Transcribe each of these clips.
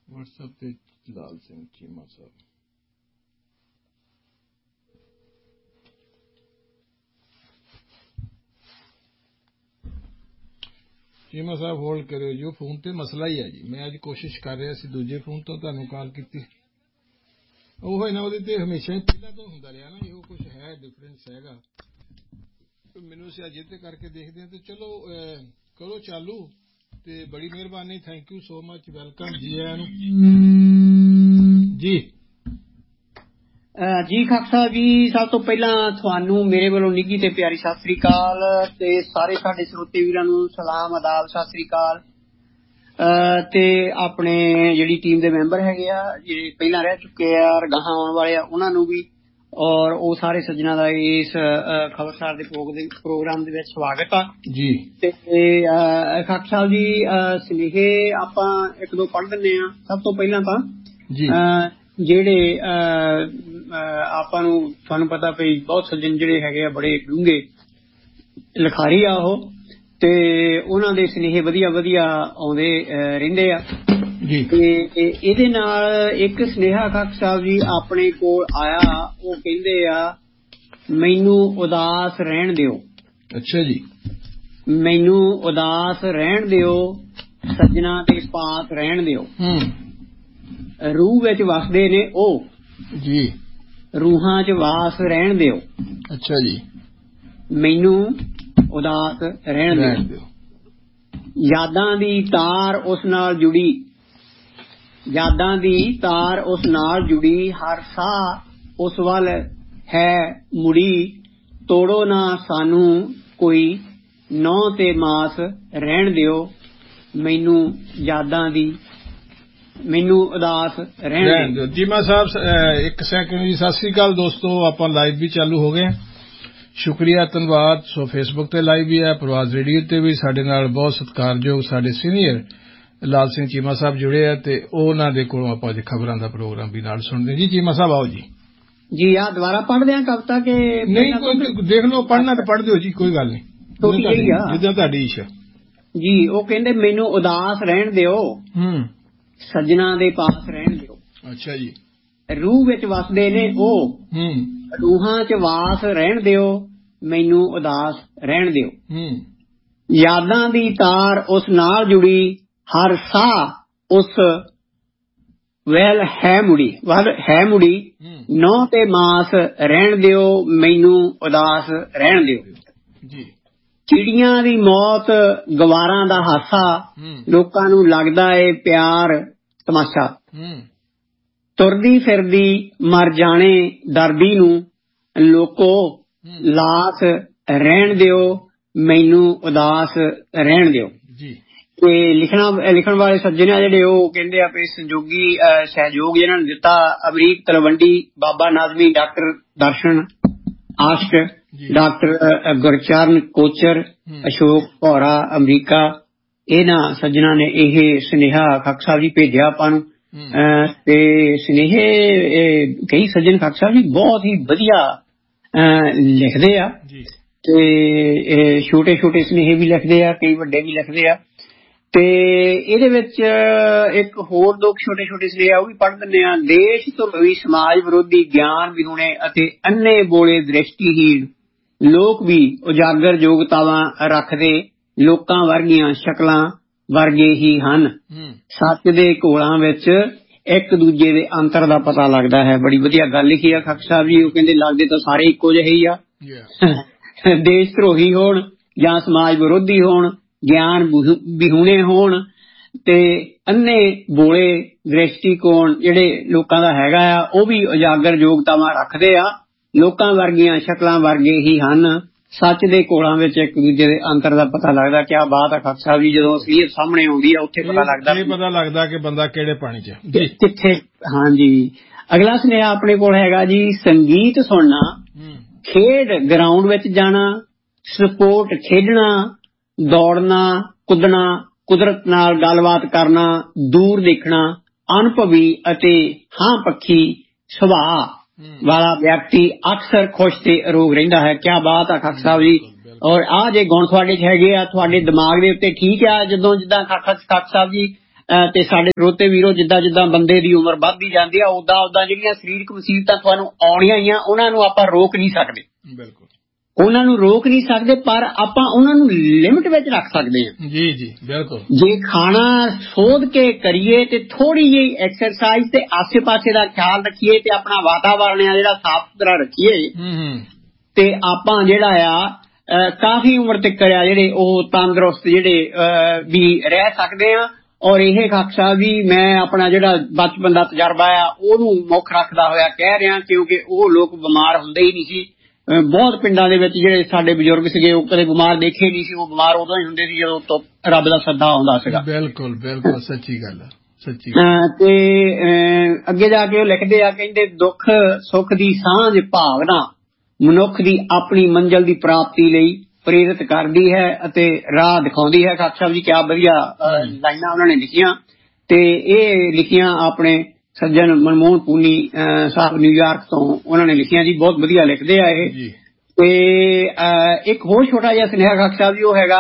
WhatsApp ਤੇ ਲਾਲ ਸਿੰਘ ਚੀਮਾ ਸਾਹਿਬ। ਚੀਮਾ ਸਾਹਿਬ hold ਕਰਿਓ ਜੀ, ਫੋਨ ਤੇ ਮਸਲਾ ਹੀ ਹੈ ਜੀ। ਮੈਂ ਅੱਜ ਕੋਸ਼ਿਸ਼ ਕਰ ਰਿਹਾ ਸੀ ਦੂਜੇ ਫੋਨ ਤੋਂ ਤੁਹਾਨੂੰ ਕਾਲ ਕੀਤੀ, ਉਹ ਨਾ ਉਹਦੇ ਤੇ ਹਮੇਸ਼ਾ ਹੀ ਪਹਿਲਾਂ ਤੋਂ ਹੁੰਦਾ ਰਿਹਾ ਨਾ, ਇਹੋ ਕੁਛ ਹੈ ਡਿਫਰੈਂਸ ਹੈਗਾ ਮੈਨੂੰ। ਅਸੀਂ ਅੱਜ ਤੇ ਕਰਕੇ ਦੇਖਦੇ ਹਾਂ ਤੇ ਚਲੋ ਕਰੋ ਚਾਲੂ ਤੇ ਬੜੀ ਮਿਹਰਬਾਨੀ। Thank you so much, welcome ਜੀ ਆਇਆਂ ਨੂੰ ਜੀ। ਜੀ ਖਾਕ ਸਾਹਿਬ ਜੀ, ਸਭ ਤੋਂ ਪਹਿਲਾਂ ਤੁਹਾਨੂੰ ਮੇਰੇ ਵੱਲੋਂ ਨਿੱਘੀ ਤੇ ਪਿਆਰੀ ਸਤਿ ਸ੍ਰੀ ਅਕਾਲ ਤੇ ਸਾਰੇ ਸਾਡੇ ਸਰੋਤੇ ਵੀਰਾਂ ਨੂੰ ਸਲਾਮ ਆਦਾਬ, ਸਤਿ ਸ੍ਰੀ ਅਕਾਲ। ਤੇ ਆਪਣੇ ਜਿਹੜੀ ਟੀਮ ਦੇ ਮੈਂਬਰ ਹੈਗੇ ਆ, ਜਿਹੜੇ ਪਹਿਲਾਂ ਰਹਿ ਚੁੱਕੇ ਆ ਔਰ ਗਾਹਾਂ ਆਉਣ ਵਾਲੇ ਆ, ਉਹਨਾਂ ਨੂੰ ਵੀ ਔਰ ਉਹ ਸਾਰੇ ਸੱਜਣਾ ਦਾ ਇਸ ਖਬਰਸਾਰ ਦੇ ਪ੍ਰੋਗਰਾਮ ਦੇ ਵਿੱਚ ਸਵਾਗਤ ਆ ਜੀ। ਤੇ ਖਾਕ ਸਾਹਿਬ ਜੀ, ਸੁਨੇਹੇ ਆਪਾਂ ਇੱਕ ਦੋ ਪੜ੍ਹ ਦਿੰਦੇ ਆ। ਸਭ ਤੋਂ ਪਹਿਲਾਂ ਤਾਂ ਜਿਹੜੇ ਆਪਾਂ ਨੂੰ ਤੁਹਾਨੂੰ ਪਤਾ ਵੀ ਬਹੁਤ ਸੱਜਣ ਜਿਹੜੇ ਹੈਗੇ ਆ ਬੜੇ ਡੂੰਘੇ ਲਿਖਾਰੀ ਆ ਉਹ, ਤੇ ਉਹਨਾਂ ਦੇ ਸੁਨੇਹੇ ਵਧੀਆ ਵਧੀਆ ਆਉਂਦੇ ਰਹਿੰਦੇ ਆ ਜੀ। ਤੇ ਇਹਦੇ ਨਾਲ ਇੱਕ ਸੁਨੇਹਾ ਖਾਕ ਸਾਹਿਬ ਜੀ ਆਪਣੇ ਕੋਲ ਆਇਆ, ਉਹ ਕਹਿੰਦੇ ਆ ਮੈਨੂੰ ਉਦਾਸ ਰਹਿਣ ਦਿਓ। ਅੱਛਾ ਜੀ। ਮੈਨੂੰ ਉਦਾਸ ਰਹਿਣ ਦਿਓ, ਸੱਜਣਾ ਦੇ ਪਾਸ ਰਹਿਣ ਦਿਓ। ਰੂਹ ਵਿੱਚ ਵਸਦੇ ਨੇ ਉਹ ਜੀ, ਰੂਹਾਂ ਚ ਵਾਸ ਰਹਿਣ ਦਿਓ। ਅੱਛਾ ਜੀ। ਮੈਨੂੰ ਉਦਾਸ ਰਹਿਣ ਦਿਓ। ਯਾਦਾਂ ਦੀ ਤਾਰ ਉਸ ਨਾਲ ਜੁੜੀ, ਯਾਦਾਂ ਦੀ ਤਾਰ ਉਸ ਨਾਲ ਜੁੜੀ, ਹਰ ਸਾਹ ਉਸ ਵੱਲ ਹੈ ਮੁੜੀ। ਤੋੜੋ ਨਾ ਸਾਨੂੰ ਕੋਈ ਨਹੁੰ ਤੇ ਮਾਸ ਰਹਿਣ ਦਿਓ। ਮੈਨੂੰ ਯਾਦਾਂ ਦੀ, ਮੈਨੂੰ ਉਦਾਸ ਰਹਿਣ ਦਿਓ। ਚੀਮਾ ਸਾਹਿਬ ਇੱਕ ਸੈਕਿੰਡ ਜੀ। ਸਤਿ ਸ੍ਰੀ ਅਕਾਲ ਦੋਸਤੋ, ਆਪਾਂ ਲਾਈਵ ਵੀ ਚਾਲੂ ਹੋ ਗਏ, ਸ਼ੁਕਰੀਆ ਧੰਨਵਾਦ। ਸੋ ਫੇਸਬੁੱਕ ਤੇ ਲਾਈਵ ਵੀ ਹੈ, ਪ੍ਰਵਾਜ਼ ਰੇਡੀਓ ਤੇ ਵੀ ਸਾਡੇ ਨਾਲ ਬਹੁਤ ਸਤਿਕਾਰਯੋਗ ਸਾਡੇ ਸੀਨੀਅਰ ਲਾਲ ਸਿੰਘ ਚੀਮਾ ਸਾਹਿਬ ਜੁੜੇ ਆ, ਤੇ ਉਹਨਾਂ ਦੇ ਕੋਲੋਂ ਆਪਾਂ ਅੱਜ ਖਬਰਾਂ ਦਾ ਪ੍ਰੋਗਰਾਮ ਵੀ ਨਾਲ ਸੁਣਦੇ ਜੀ। ਚੀਮਾ ਸਾਹਿਬ ਆਓ ਜੀ। ਜੀ ਆ ਦੁਬਾਰਾ ਪੜ੍ਹਦੇ ਆ ਕਵਿਤਾ ਕੇ ਨਹੀਂ? ਕੋਈ ਦੇਖ ਲਓ, ਪੜ੍ਹਨਾ ਤਾਂ ਪੜ੍ਹ ਦਿਓ ਜੀ, ਕੋਈ ਗੱਲ ਨਹੀਂ, ਜਿੱਦਾਂ ਤੁਹਾਡੀ ਇੱਛਾ ਜੀ। ਉਹ ਕਹਿੰਦੇ ਮੈਨੂੰ ਉਦਾਸ ਰਹਿਣ ਦਿਓ, ਸੱਜਣਾ ਦੇ ਪਾਸ ਰਹਿਣ ਦਿਓ। ਅੱਛਾ ਜੀ। ਰੂਹ ਵਿੱਚ ਵਸਦੇ ਨੇ ਉਹ, ਰੂਹਾਂ ਚ ਵਾਸ ਰਹਿਣ ਦਿਓ। ਮੈਨੂੰ ਉਦਾਸ ਰਹਿਣ ਦਿਓ। ਯਾਦਾਂ ਦੀ ਤਾਰ ਉਸ ਨਾਲ ਜੁੜੀ, ਹਰ ਸਾਹ ਉਸ ਵੱਲ ਹੈ ਮੁੜੀ। ਨਹੁੰ ਤੇ ਮਾਸ ਰਹਿਣ ਦਿਓ। ਮੈਨੂੰ ਉਦਾਸ ਰਹਿਣ ਦਿਓ ਜੀ। ਚਿੜੀਆਂ ਦੀ ਮੌਤ, ਗਵਾਰਾਂ ਦਾ ਹਾਸਾ, ਲੋਕਾਂ ਨੂੰ ਲੱਗਦਾ ਏ ਪਿਆਰ ਤਮਾਸ਼ਾ। ਤੁਰਦੀ ਫਿਰਦੀ ਮਰ ਜਾਣੇ ਦਰਦੀ ਨੂੰ, ਲੋਕੋ ਲਾਸ ਰਹਿਣ ਦਿਓ। ਮੈਨੂੰ ਉਦਾਸ ਰਹਿਣ ਦਿਓ ਜੀ। ਤੇ ਲਿਖਣ ਵਾਲੇ ਸੱਜਣ ਆ ਜਿਹੜੇ, ਉਹ ਕਹਿੰਦੇ ਆ ਵੀ ਸੰਜੋਗੀ ਸਹਿਯੋਗ ਜਿਹਨਾਂ ਨੇ ਦਿੱਤਾ ਅਮਰੀਕ ਤਲਵੰਡੀ, ਬਾਬਾ ਨਾਜ਼ਮੀ, ਡਾਕਟਰ ਦਰਸ਼ਨ ਆਸ਼ਕ, ਡਾਕਟਰ ਗੁਰਚਰਨ ਕੋਚਰ, ਅਸ਼ੋਕ ਭੌਰਾ ਅਮਰੀਕਾ, ਇਹਨਾਂ ਸੱਜਣਾ ਨੇ ਇਹ ਸੁਨੇਹਾ ਖਾਕ ਸਾਹਿਬ ਜੀ ਭੇਜਿਆ ਆਪਾਂ ਨੂੰ। ਤੇ ਸੁਨੇਹੇ ਕਈ ਸੱਜਣ ਖਾਕ ਸਾਹਿਬ ਜੀ ਬਹੁਤ ਹੀ ਵਧੀਆ ਲਿਖਦੇ ਆ, ਤੇ ਛੋਟੇ ਛੋਟੇ ਸੁਨੇਹੇ ਵੀ ਲਿਖਦੇ ਆ, ਕਈ ਵੱਡੇ ਵੀ ਲਿਖਦੇ ਆ। ਤੇ ਇਹਦੇ ਵਿੱਚ ਇੱਕ ਹੋਰ ਦੋ ਛੋਟੇ ਛੋਟੇ ਸੁਨੇਹੇ ਉਹ ਵੀ ਪੜ੍ਹ ਦਿੰਦੇ ਆ। ਦੇਸ਼ ਧਰੋਹੀ ਸਮਾਜ ਵਿਰੋਧੀ, ਗਿਆਨ ਵਿਹੂਣੇ ਅਤੇ ਅੰਨੇ ਬੋਲੇ ਦ੍ਰਿਸ਼ਟੀਹੀਣ ਲੋਕ ਵੀ ਉਜਾਗਰ ਯੋਗਤਾਵਾਂ ਰੱਖਦੇ, ਲੋਕਾਂ ਵਰਗੀਆਂ ਸ਼ਕਲਾਂ ਵਰਗੇ ਹੀ ਹਨ। ਸੱਚ ਦੇ ਘੋਲਾਂ ਵਿੱਚ ਇੱਕ ਦੂਜੇ ਦੇ ਅੰਤਰ ਦਾ ਪਤਾ ਲੱਗਦਾ ਹੈ। ਬੜੀ ਵਧੀਆ ਗੱਲ ਲਿਖੀ ਆ ਖਾਕ ਸਾਹਿਬ ਜੀ। ਉਹ ਕਹਿੰਦੇ ਲੱਗਦੇ ਤਾਂ ਸਾਰੇ ਇੱਕੋ ਜਿਹੇ ਹੀ ਆ, ਦੇਸ਼ ਧਰੋਹੀ ਹੋਣ ਜਾਂ ਸਮਾਜ ਵਿਰੋਧੀ ਹੋਣ, ਗਿਆਨ ਵਿਹੂਣੇ ਹੋਣ ਤੇ ਅੰਨੇ ਬੋਲੇ ਦ੍ਰਿਸ਼ਟੀਕੋਣ ਜਿਹੜੇ ਲੋਕਾਂ ਦਾ ਹੈਗਾ ਆ, ਉਹ ਵੀ ਉਜਾਗਰ ਯੋਗਤਾਵਾਂ ਰੱਖਦੇ ਆ, ਲੋਕਾਂ ਵਰਗੀਆਂ ਸ਼ਕਲਾਂ ਵਰਗੇ ਹੀ ਹਨ। ਸੱਚ ਦੇ ਘੋਲਾਂ ਵਿੱਚ ਇੱਕ ਦੂਜੇ ਦੇ ਅੰਤਰ ਦਾ ਪਤਾ ਲੱਗਦਾ। ਕਿਆ ਬਾਤ ਆ ਖਾਕ ਸਾਹਿਬ ਜੀ, ਜਦੋਂ ਅਸਲੀਅਤ ਸਾਹਮਣੇ ਆਉਂਦੀ ਆ ਉੱਥੇ ਪਤਾ ਲੱਗਦਾ ਕਿ ਬੰਦਾ ਕਿਹੜੇ ਪਾਣੀ ਚ ਕਿੱਥੇ। ਹਾਂਜੀ, ਅਗਲਾ ਸੁਨੇਹਾ ਆਪਣੇ ਕੋਲ ਹੈਗਾ ਜੀ। ਸੰਗੀਤ ਸੁਣਨਾ, ਖੇਡ ਗਰਾਊਂਡ ਵਿੱਚ ਜਾਣਾ, ਸਪੋਰਟ ਖੇਡਣਾ, ਦੌੜਨਾ, ਕੁੱਦਣਾ, ਕੁਦਰਤ ਨਾਲ ਗੱਲਬਾਤ ਕਰਨਾ, ਦੂਰ ਦੇਖਣਾ, ਅਨੁਭਵੀ ਅਤੇ ਹਾਂ ਪੱਖੀ ਸੁਭਾਅ ਵਾਲਾ ਵਿਅਕਤੀ ਅਕਸਰ ਖੁਸ਼ ਤੇ ਅਰੋਗ ਰਹਿੰਦਾ ਹੈ। ਕਿਆ ਬਾਤ ਆ ਖਾਕ ਸਾਹਿਬ ਜੀ। ਔਰ ਆਹ ਜੇ ਗੁਣ ਤੁਹਾਡੇ ਚ ਹੈਗੇ ਆ, ਤੁਹਾਡੇ ਦਿਮਾਗ ਦੇ ਉੱਤੇ ਠੀਕ ਆ, ਜਦੋਂ ਜਿੱਦਾਂ ਖਾਕ ਸਾਹਿਬ ਜੀ ਤੇ ਸਾਡੇ ਸਰੋਤੇ ਵੀਰੋ, ਜਿੱਦਾਂ ਜਿੱਦਾਂ ਬੰਦੇ ਦੀ ਉਮਰ ਵੱਧਦੀ ਜਾਂਦੀ ਆ ਉਦਾਂ ਉਦਾਂ ਜਿਹੜੀਆਂ ਸਰੀਰਕ ਮੁਸੀਬਤਾਂ ਤੁਹਾਨੂੰ ਆਉਣੀਆਂ ਹੀ ਆ, ਉਹਨਾਂ ਨੂੰ ਆਪਾਂ ਰੋਕ ਨਹੀਂ ਸਕਦੇ। ਬਿਲਕੁਲ, ਉਹਨਾਂ ਨੂੰ ਰੋਕ ਨਹੀਂ ਸਕਦੇ, ਪਰ ਆਪਾਂ ਉਹਨਾਂ ਨੂੰ ਲਿਮਿਟ ਵਿੱਚ ਰੱਖ ਸਕਦੇ ਹਾਂ। ਜੀ ਜੀ ਬਿਲਕੁਲ। ਜੇ ਖਾਣਾ ਸੋਧ ਕੇ ਕਰੀਏ ਤੇ ਥੋੜੀ ਜਿਹੀ ਐਕਸਰਸਾਈਜ਼ ਤੇ ਆਸੇ ਪਾਸੇ ਦਾ ਖਿਆਲ ਰੱਖੀਏ ਤੇ ਆਪਣਾ ਵਾਤਾਵਰਨ ਆ ਜਿਹੜਾ ਸਾਫ਼ ਸੁਥਰਾ ਰੱਖੀਏ ਤੇ ਆਪਾਂ ਜਿਹੜਾ ਆ ਕਾਫੀ ਉਮਰ ਤੱਕ ਆ ਜਿਹੜੇ ਉਹ ਤੰਦਰੁਸਤ ਜਿਹੜੇ ਵੀ ਰਹਿ ਸਕਦੇ ਆ। ਔਰ ਇਹ ਖਾਕ ਸਾਹਿਬ ਜੀ, ਮੈਂ ਆਪਣਾ ਜਿਹੜਾ ਬਚਪਨ ਦਾ ਤਜਰਬਾ ਆ ਉਹਨੂੰ ਮੁੱਖ ਰੱਖਦਾ ਹੋਇਆ ਕਹਿ ਰਿਹਾ, ਕਿਉਂਕਿ ਉਹ ਲੋਕ ਬਿਮਾਰ ਹੁੰਦੇ ਹੀ ਨਹੀਂ ਸੀ। ਬਹੁਤ ਪਿੰਡਾਂ ਦੇ ਵਿੱਚ ਜਿਹੜੇ ਸਾਡੇ ਬਜ਼ੁਰਗ ਸੀਗੇ ਉਹ ਕਦੇ ਬਿਮਾਰ ਦੇਖੇ ਨਹੀਂ ਸੀ। ਉਹ ਬਿਮਾਰ ਉਦੋਂ ਹੀ ਹੁੰਦੇ ਸੀ ਜਦੋਂ ਤੋਂ ਰੱਬ ਦਾ ਸੱਦਾ ਆਉਂਦਾ ਸੀਗਾ। ਬਿਲਕੁਲ ਬਿਲਕੁਲ, ਸੱਚੀ ਗੱਲ ਆ, ਸੱਚੀ। ਤੇ ਅੱਗੇ ਜਾ ਕੇ ਉਹ ਲਿਖਦੇ ਆ, ਕਹਿੰਦੇ ਦੁੱਖ ਸੁੱਖ ਦੀ ਸਾਂਝ ਭਾਵਨਾ ਮਨੁੱਖ ਦੀ ਆਪਣੀ ਮੰਜ਼ਿਲ ਦੀ ਪ੍ਰਾਪਤੀ ਲਈ ਪ੍ਰੇਰਿਤ ਕਰਦੀ ਹੈ ਅਤੇ ਰਾਹ ਦਿਖਾਉਂਦੀ ਹੈ। ਖਾਕ ਸਾਹਿਬ ਜੀ ਕਿਆ ਵਧੀਆ ਲਾਈਨਾਂ ਉਹਨਾਂ ਨੇ ਲਿਖੀਆਂ, ਤੇ ਇਹ ਲਿਖੀਆਂ ਆਪਣੇ ਸੱਜਣ ਮਨਮੋਹਨ ਪੂਨੀ ਸਾਹਿਬ ਨਿਊਯਾਰਕ ਤੋਂ ਉਹਨਾਂ ਨੇ ਲਿਖੀਆਂ ਜੀ। ਬਹੁਤ ਵਧੀਆ ਲਿਖਦੇ ਆ ਇਹ। ਤੇ ਇੱਕ ਹੋਰ ਛੋਟਾ ਜਿਹਾ ਸੁਨੇਹਾ ਖਾਕ ਸਾਹਿਬ ਜੀ, ਉਹ ਹੈਗਾ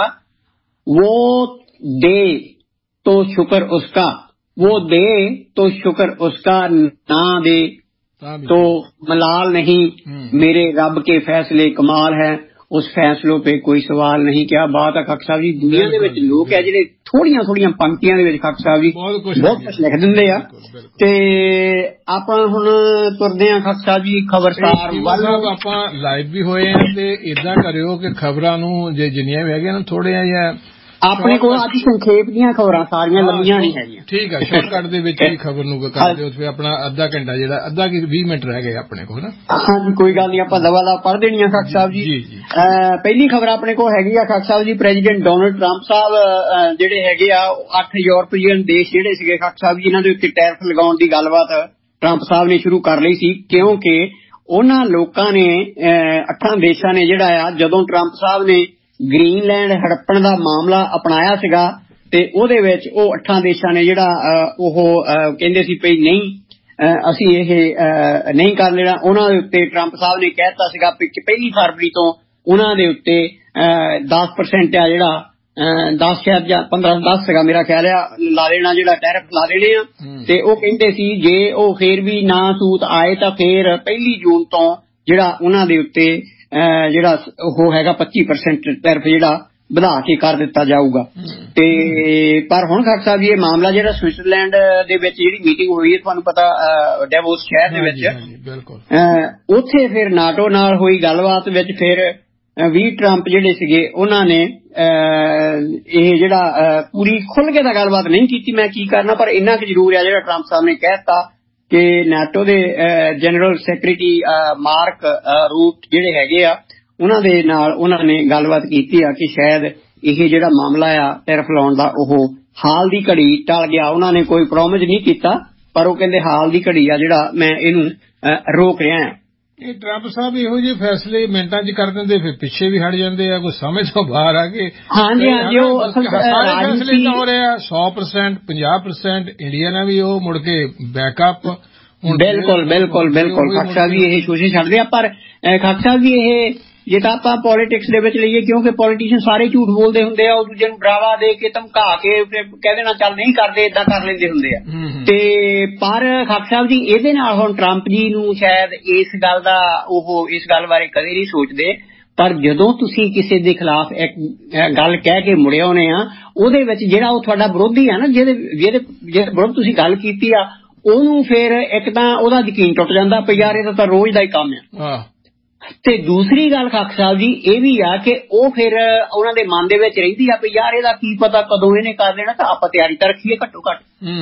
वो दे तो शुक्र उसका, वो दे तो शुक्र उसका, ना दे तो मलाल नहीं, मेरे रब के फैसले कमाल है, उस फैसलों पे कोई सवाल नहीं। क्या बात है खाक ਸਾਹਿਬ ਜੀ। ਦੁਨੀਆ ਦੇ ਵਿੱਚ ਲੋਕ ਹੈ ਜਿਹੜੇ ਥੋੜੀਆਂ ਥੋੜੀਆਂ ਪੰਕਤੀਆਂ ਦੇ ਵਿੱਚ ਖਾਕ ਸਾਹਿਬ ਜੀ ਬਹੁਤ ਕੁਝ ਲਿਖ ਦਿੰਦੇ ਆ। ਤੇ ਆਪਾਂ ਹੁਣ ਤੁਰਦੇ ਆ ਖਾਕ ਸਾਹਿਬ ਜੀ ਖਬਰਸਾਰ ਵੱਲ। ਆਪਾਂ ਲਾਈਵ ਵੀ ਹੋਏ ਆ ਤੇ ਏਦਾਂ ਕਰਿਓ ਕਿ ਖਬਰਾਂ ਨੂੰ ਜੇ ਜਿੰਨੀਆਂ ਵੀ ਹੈਗੀਆਂ ਥੋੜ੍ਹੀਆਂ ਜਿਹਾ ਆਪਣੇ ਕੋਲ ਅੱਜ ਸੰਖੇਪ ਦੀਆਂ ਖਬਰਾਂ ਸਾਰੀਆਂ ਲੰਮੀਆਂ ਨਹੀਂ ਹੈਗੀਆਂ। ਠੀਕ ਹੈ, ਸ਼ਾਰਟਕਟ ਦੇ ਵਿੱਚ ਹੀ ਖਬਰ ਨੂੰ ਕਰ ਦਿਓ। ਫਿਰ ਆਪਣਾ ਅੱਧਾ ਘੰਟਾ ਜਿਹੜਾ ਅੱਧਾ ਕਿ 20 ਮਿੰਟ ਰਹਿ ਗਏ ਆਪਣੇ ਕੋਲ ਨਾ। ਹਾਂਜੀ ਕੋਈ ਗੱਲ ਨਹੀਂ, ਆਪਾਂ ਦਵਾ ਪੜ੍ਹ ਦੇਣੀ ਆ ਖਾਕ ਸਾਹਿਬ ਜੀ। ਪਹਿਲੀ ਖਬਰ ਆਪਣੇ ਕੋਲ ਹੈਗੀ ਆ ਖਾਕ Sahib ji, president Donald Trump ਸਾਹਿਬ ਜਿਹੜੇ ਹੈਗੇ ਆ 8 ਯੂਰਪੀਅਨ ਦੇਸ਼ ਜਿਹੜੇ ਸੀਗੇ ਖਾਕ ਸਾਹਿਬ ਜੀ, ਇਹਨਾਂ ਦੇ ਉੱਤੇ ਟੈਰਿਫ ਲਗਾਉਣ ਦੀ ਗੱਲਬਾਤ ਟਰੰਪ ਸਾਹਿਬ ਨੇ ਸ਼ੁਰੂ ਕਰ ਲਈ ਸੀ। ਕਿਉਂਕਿ ਉਹਨਾਂ ਲੋਕਾਂ ਨੇ 8 ਦੇਸ਼ਾਂ ਨੇ ਜਿਹੜਾ ਆ, ਜਦੋਂ ਟਰੰਪ ਸਾਹਿਬ ਨੇ ਗ੍ਰੀਨਲੈਂਡ ਹੜੱਪਣ ਦਾ ਮਾਮਲਾ ਅਪਣਾਇਆ ਸੀਗਾ ਤੇ ਉਹਦੇ ਵਿੱਚ ਉਹ 8 ਦੇਸ਼ਾਂ ਨੇ ਜਿਹੜਾ ਉਹ ਕਹਿੰਦੇ ਸੀ ਭਈ ਨਹੀਂ ਅਸੀਂ ਇਹ ਨਹੀਂ ਕਰ ਲੈਣਾ। ਉਹਨਾਂ ਦੇ ਉੱਤੇ ਟਰੰਪ ਸਾਹਿਬ ਨੇ ਕਹਿ ਦਿੱਤਾ ਸੀਗਾ ਕਿ 1 ਫਰਵਰੀ ਤੋਂ ਉਹਨਾਂ ਦੇ ਉੱਤੇ 10% ਆ ਜਿਹੜਾ 10 ਸ਼ਾਇਦ ਜਾਂ 15-10 ਸੀਗਾ ਮੇਰਾ ਖਿਆਲ ਆ, ਲਾ ਦੇਣਾ, ਜਿਹੜਾ ਟੈਰਿਫ ਲਾ ਦੇਣੇ ਆ। ਤੇ ਉਹ ਕਹਿੰਦੇ ਸੀ ਜੇ ਉਹ ਫੇਰ ਵੀ ਨਾ ਸੂਤ ਆਏ ਤਾਂ ਫੇਰ 1 ਜੂਨ ਤੋਂ ਜਿਹੜਾ ਉਹਨਾਂ ਦੇ ਉੱਤੇ ਜਿਹੜਾ ਉਹ ਹੈਗਾ 25% ਟੈਰਿਫ ਜਿਹੜਾ ਵਧਾ ਕੇ ਕਰ ਦਿੱਤਾ ਜਾਊਗਾ। ਤੇ ਪਰ ਹੁਣ ਖਾਕ ਸਾਹਿਬ ਇਹ ਮਾਮਲਾ ਜਿਹੜਾ ਸਵਿਟਜ਼ਰਲੈਂਡ ਦੇ ਵਿੱਚ ਜਿਹੜੀ ਮੀਟਿੰਗ ਹੋਈ ਹੈ ਤੁਹਾਨੂੰ ਪਤਾ ਡੈਵੋਸ ਸ਼ਹਿਰ ਦੇ ਵਿੱਚ, ਉੱਥੇ ਫਿਰ ਨਾਟੋ ਨਾਲ ਹੋਈ ਗੱਲਬਾਤ ਵਿੱਚ ਫਿਰ ਵੀ ਟਰੰਪ ਜਿਹੜੇ ਸੀਗੇ ਉਹਨਾਂ ਨੇ ਇਹ ਜਿਹੜਾ ਪੂਰੀ ਖੁੱਲ ਕੇ ਤਾਂ ਗੱਲਬਾਤ ਨਹੀਂ ਕੀਤੀ ਮੈਂ ਕੀ ਕਰਨਾ, ਪਰ ਇੰਨਾ ਕੁ ਜ਼ਰੂਰ ਆ ਜਿਹੜਾ ਟਰੰਪ ਸਾਹਿਬ ਨੇ ਕਹਿ ਦਿੱਤਾ ਕਿ ਨਾਟੋ ਦੇ ਜਨਰਲ ਸੈਕਟਰੀ ਮਾਰਕ ਰੂਟ ਜਿਹੜੇ ਹੈਗੇ ਆ ਉਹਨਾਂ ਦੇ ਨਾਲ ਉਹਨਾਂ ਨੇ ਗੱਲਬਾਤ ਕੀਤੀ ਆ ਕਿ ਸ਼ਾਇਦ ਇਹ ਜਿਹੜਾ ਮਾਮਲਾ ਆ ਟੈਰਿਫ ਲਾਉਣ ਦਾ ਉਹ ਹਾਲ ਦੀ ਘੜੀ ਟਲ ਗਿਆ। ਉਹਨਾਂ ਨੇ ਕੋਈ ਪ੍ਰੋਮਿਸ ਨਹੀਂ ਕੀਤਾ, ਪਰ ਉਹ ਕਹਿੰਦੇ ਹਾਲ ਦੀ ਘੜੀ ਆ ਜਿਹੜਾ ਮੈਂ ਇਹਨੂੰ ਰੋਕ ਰਿਹਾ ਹਾਂ। ਇਹ ਟਰੰਪ ਸਾਹਿਬ ਇਹੋ ਜਿਹੇ ਫੈਸਲੇ ਮਿੰਟਾਂ 'ਚ ਕਰ ਦਿੰਦੇ, ਫਿਰ ਪਿੱਛੇ ਵੀ ਹਟ ਜਾਂਦੇ ਆ, ਕੋਈ ਸਮਝ ਤੋਂ ਬਾਹਰ ਆ ਕੇ। ਹਾਂਜੀ ਹਾਂਜੀ, ਉਹ ਸਾਰੇ ਫੈਸਲੇ ਤਾਂ ਹੋ ਰਹੇ ਆ 100%, 50%। ਇੰਡੀਆ ਨਾਲ ਵੀ ਉਹ ਮੁੜ ਕੇ ਬੈਕਅਪ। ਬਿਲਕੁਲ ਬਿਲਕੁਲ ਬਿਲਕੁਲ ਖਾਕ ਸਾਹਿਬ ਜੀ ਇਹ ਕੋਸ਼ਿਸ਼ ਛੱਡਦੇ ਆ, ਪਰ ਖਾਕ ਸਾਹਿਬ ਜੀ ਇਹ ਜੇ ਤਾਂ ਆਪਾਂ ਪੋਲੀਟਿਕਸ ਦੇ ਵਿੱਚ ਲਈਏ, ਕਿਉਂਕਿ ਪੋਲੀਟੀਸ਼ੀਅਨ ਸਾਰੇ ਝੂਠ ਬੋਲਦੇ ਹੁੰਦੇ ਆ, ਉਹ ਦੂਜੇ ਨੂੰ ਡਰਾਵਾ ਦੇ ਕੇ ਧਮਕਾ ਕੇ ਕਹਿ ਦੇਣਾ ਚੱਲ ਨਹੀਂ ਕਰਦੇ, ਏਦਾਂ ਕਰ ਲੈਂਦੇ ਹੁੰਦੇ ਆ। ਤੇ ਪਰ ਖਾਕ ਸਾਹਿਬ ਜੀ ਇਹਦੇ ਨਾਲ ਹੁਣ ਟਰੰਪ ਜੀ ਨੂੰ ਸ਼ਾਇਦ ਇਸ ਗੱਲ ਦਾ ਉਹ ਇਸ ਗੱਲ ਬਾਰੇ ਕਦੇ ਨਹੀਂ ਸੋਚਦੇ, ਪਰ ਜਦੋਂ ਤੁਸੀਂ ਕਿਸੇ ਦੇ ਖਿਲਾਫ ਇੱਕ ਗੱਲ ਕਹਿ ਕੇ ਮੁੜੇ ਆਉਨੇ ਆ, ਉਹਦੇ ਵਿੱਚ ਜਿਹੜਾ ਉਹ ਤੁਹਾਡਾ ਵਿਰੋਧੀ ਆ ਨਾ, ਜਿਹਦੇ ਵਿਰੁੱਧ ਤੁਸੀਂ ਗੱਲ ਕੀਤੀ ਆ, ਉਹਨੂੰ ਫਿਰ ਇੱਕ ਤਾਂ ਉਹਦਾ ਯਕੀਨ ਟੁੱਟ ਜਾਂਦਾ ਵੀ ਯਾਰ ਇਹਦਾ ਤਾਂ ਰੋਜ਼ ਦਾ ਹੀ ਕੰਮ ਆ। ਤੇ ਦੂਸਰੀ ਗੱਲ ਖਾਕ ਸਾਹਿਬ ਜੀ ਇਹ ਵੀ ਆ ਕਿ ਉਹ ਫਿਰ ਉਹਨਾਂ ਦੇ ਮਨ ਦੇ ਵਿੱਚ ਰਹਿੰਦੀ ਆ ਵੀ ਯਾਰ ਇਹਦਾ ਕੀ ਪਤਾ ਕਦੋਂ ਇਹਨੇ ਕਰ ਦੇਣਾ, ਤਾਂ ਆਪਾਂ ਤਿਆਰੀ ਤਾਂ ਰੱਖੀਏ ਘੱਟੋ ਘੱਟ,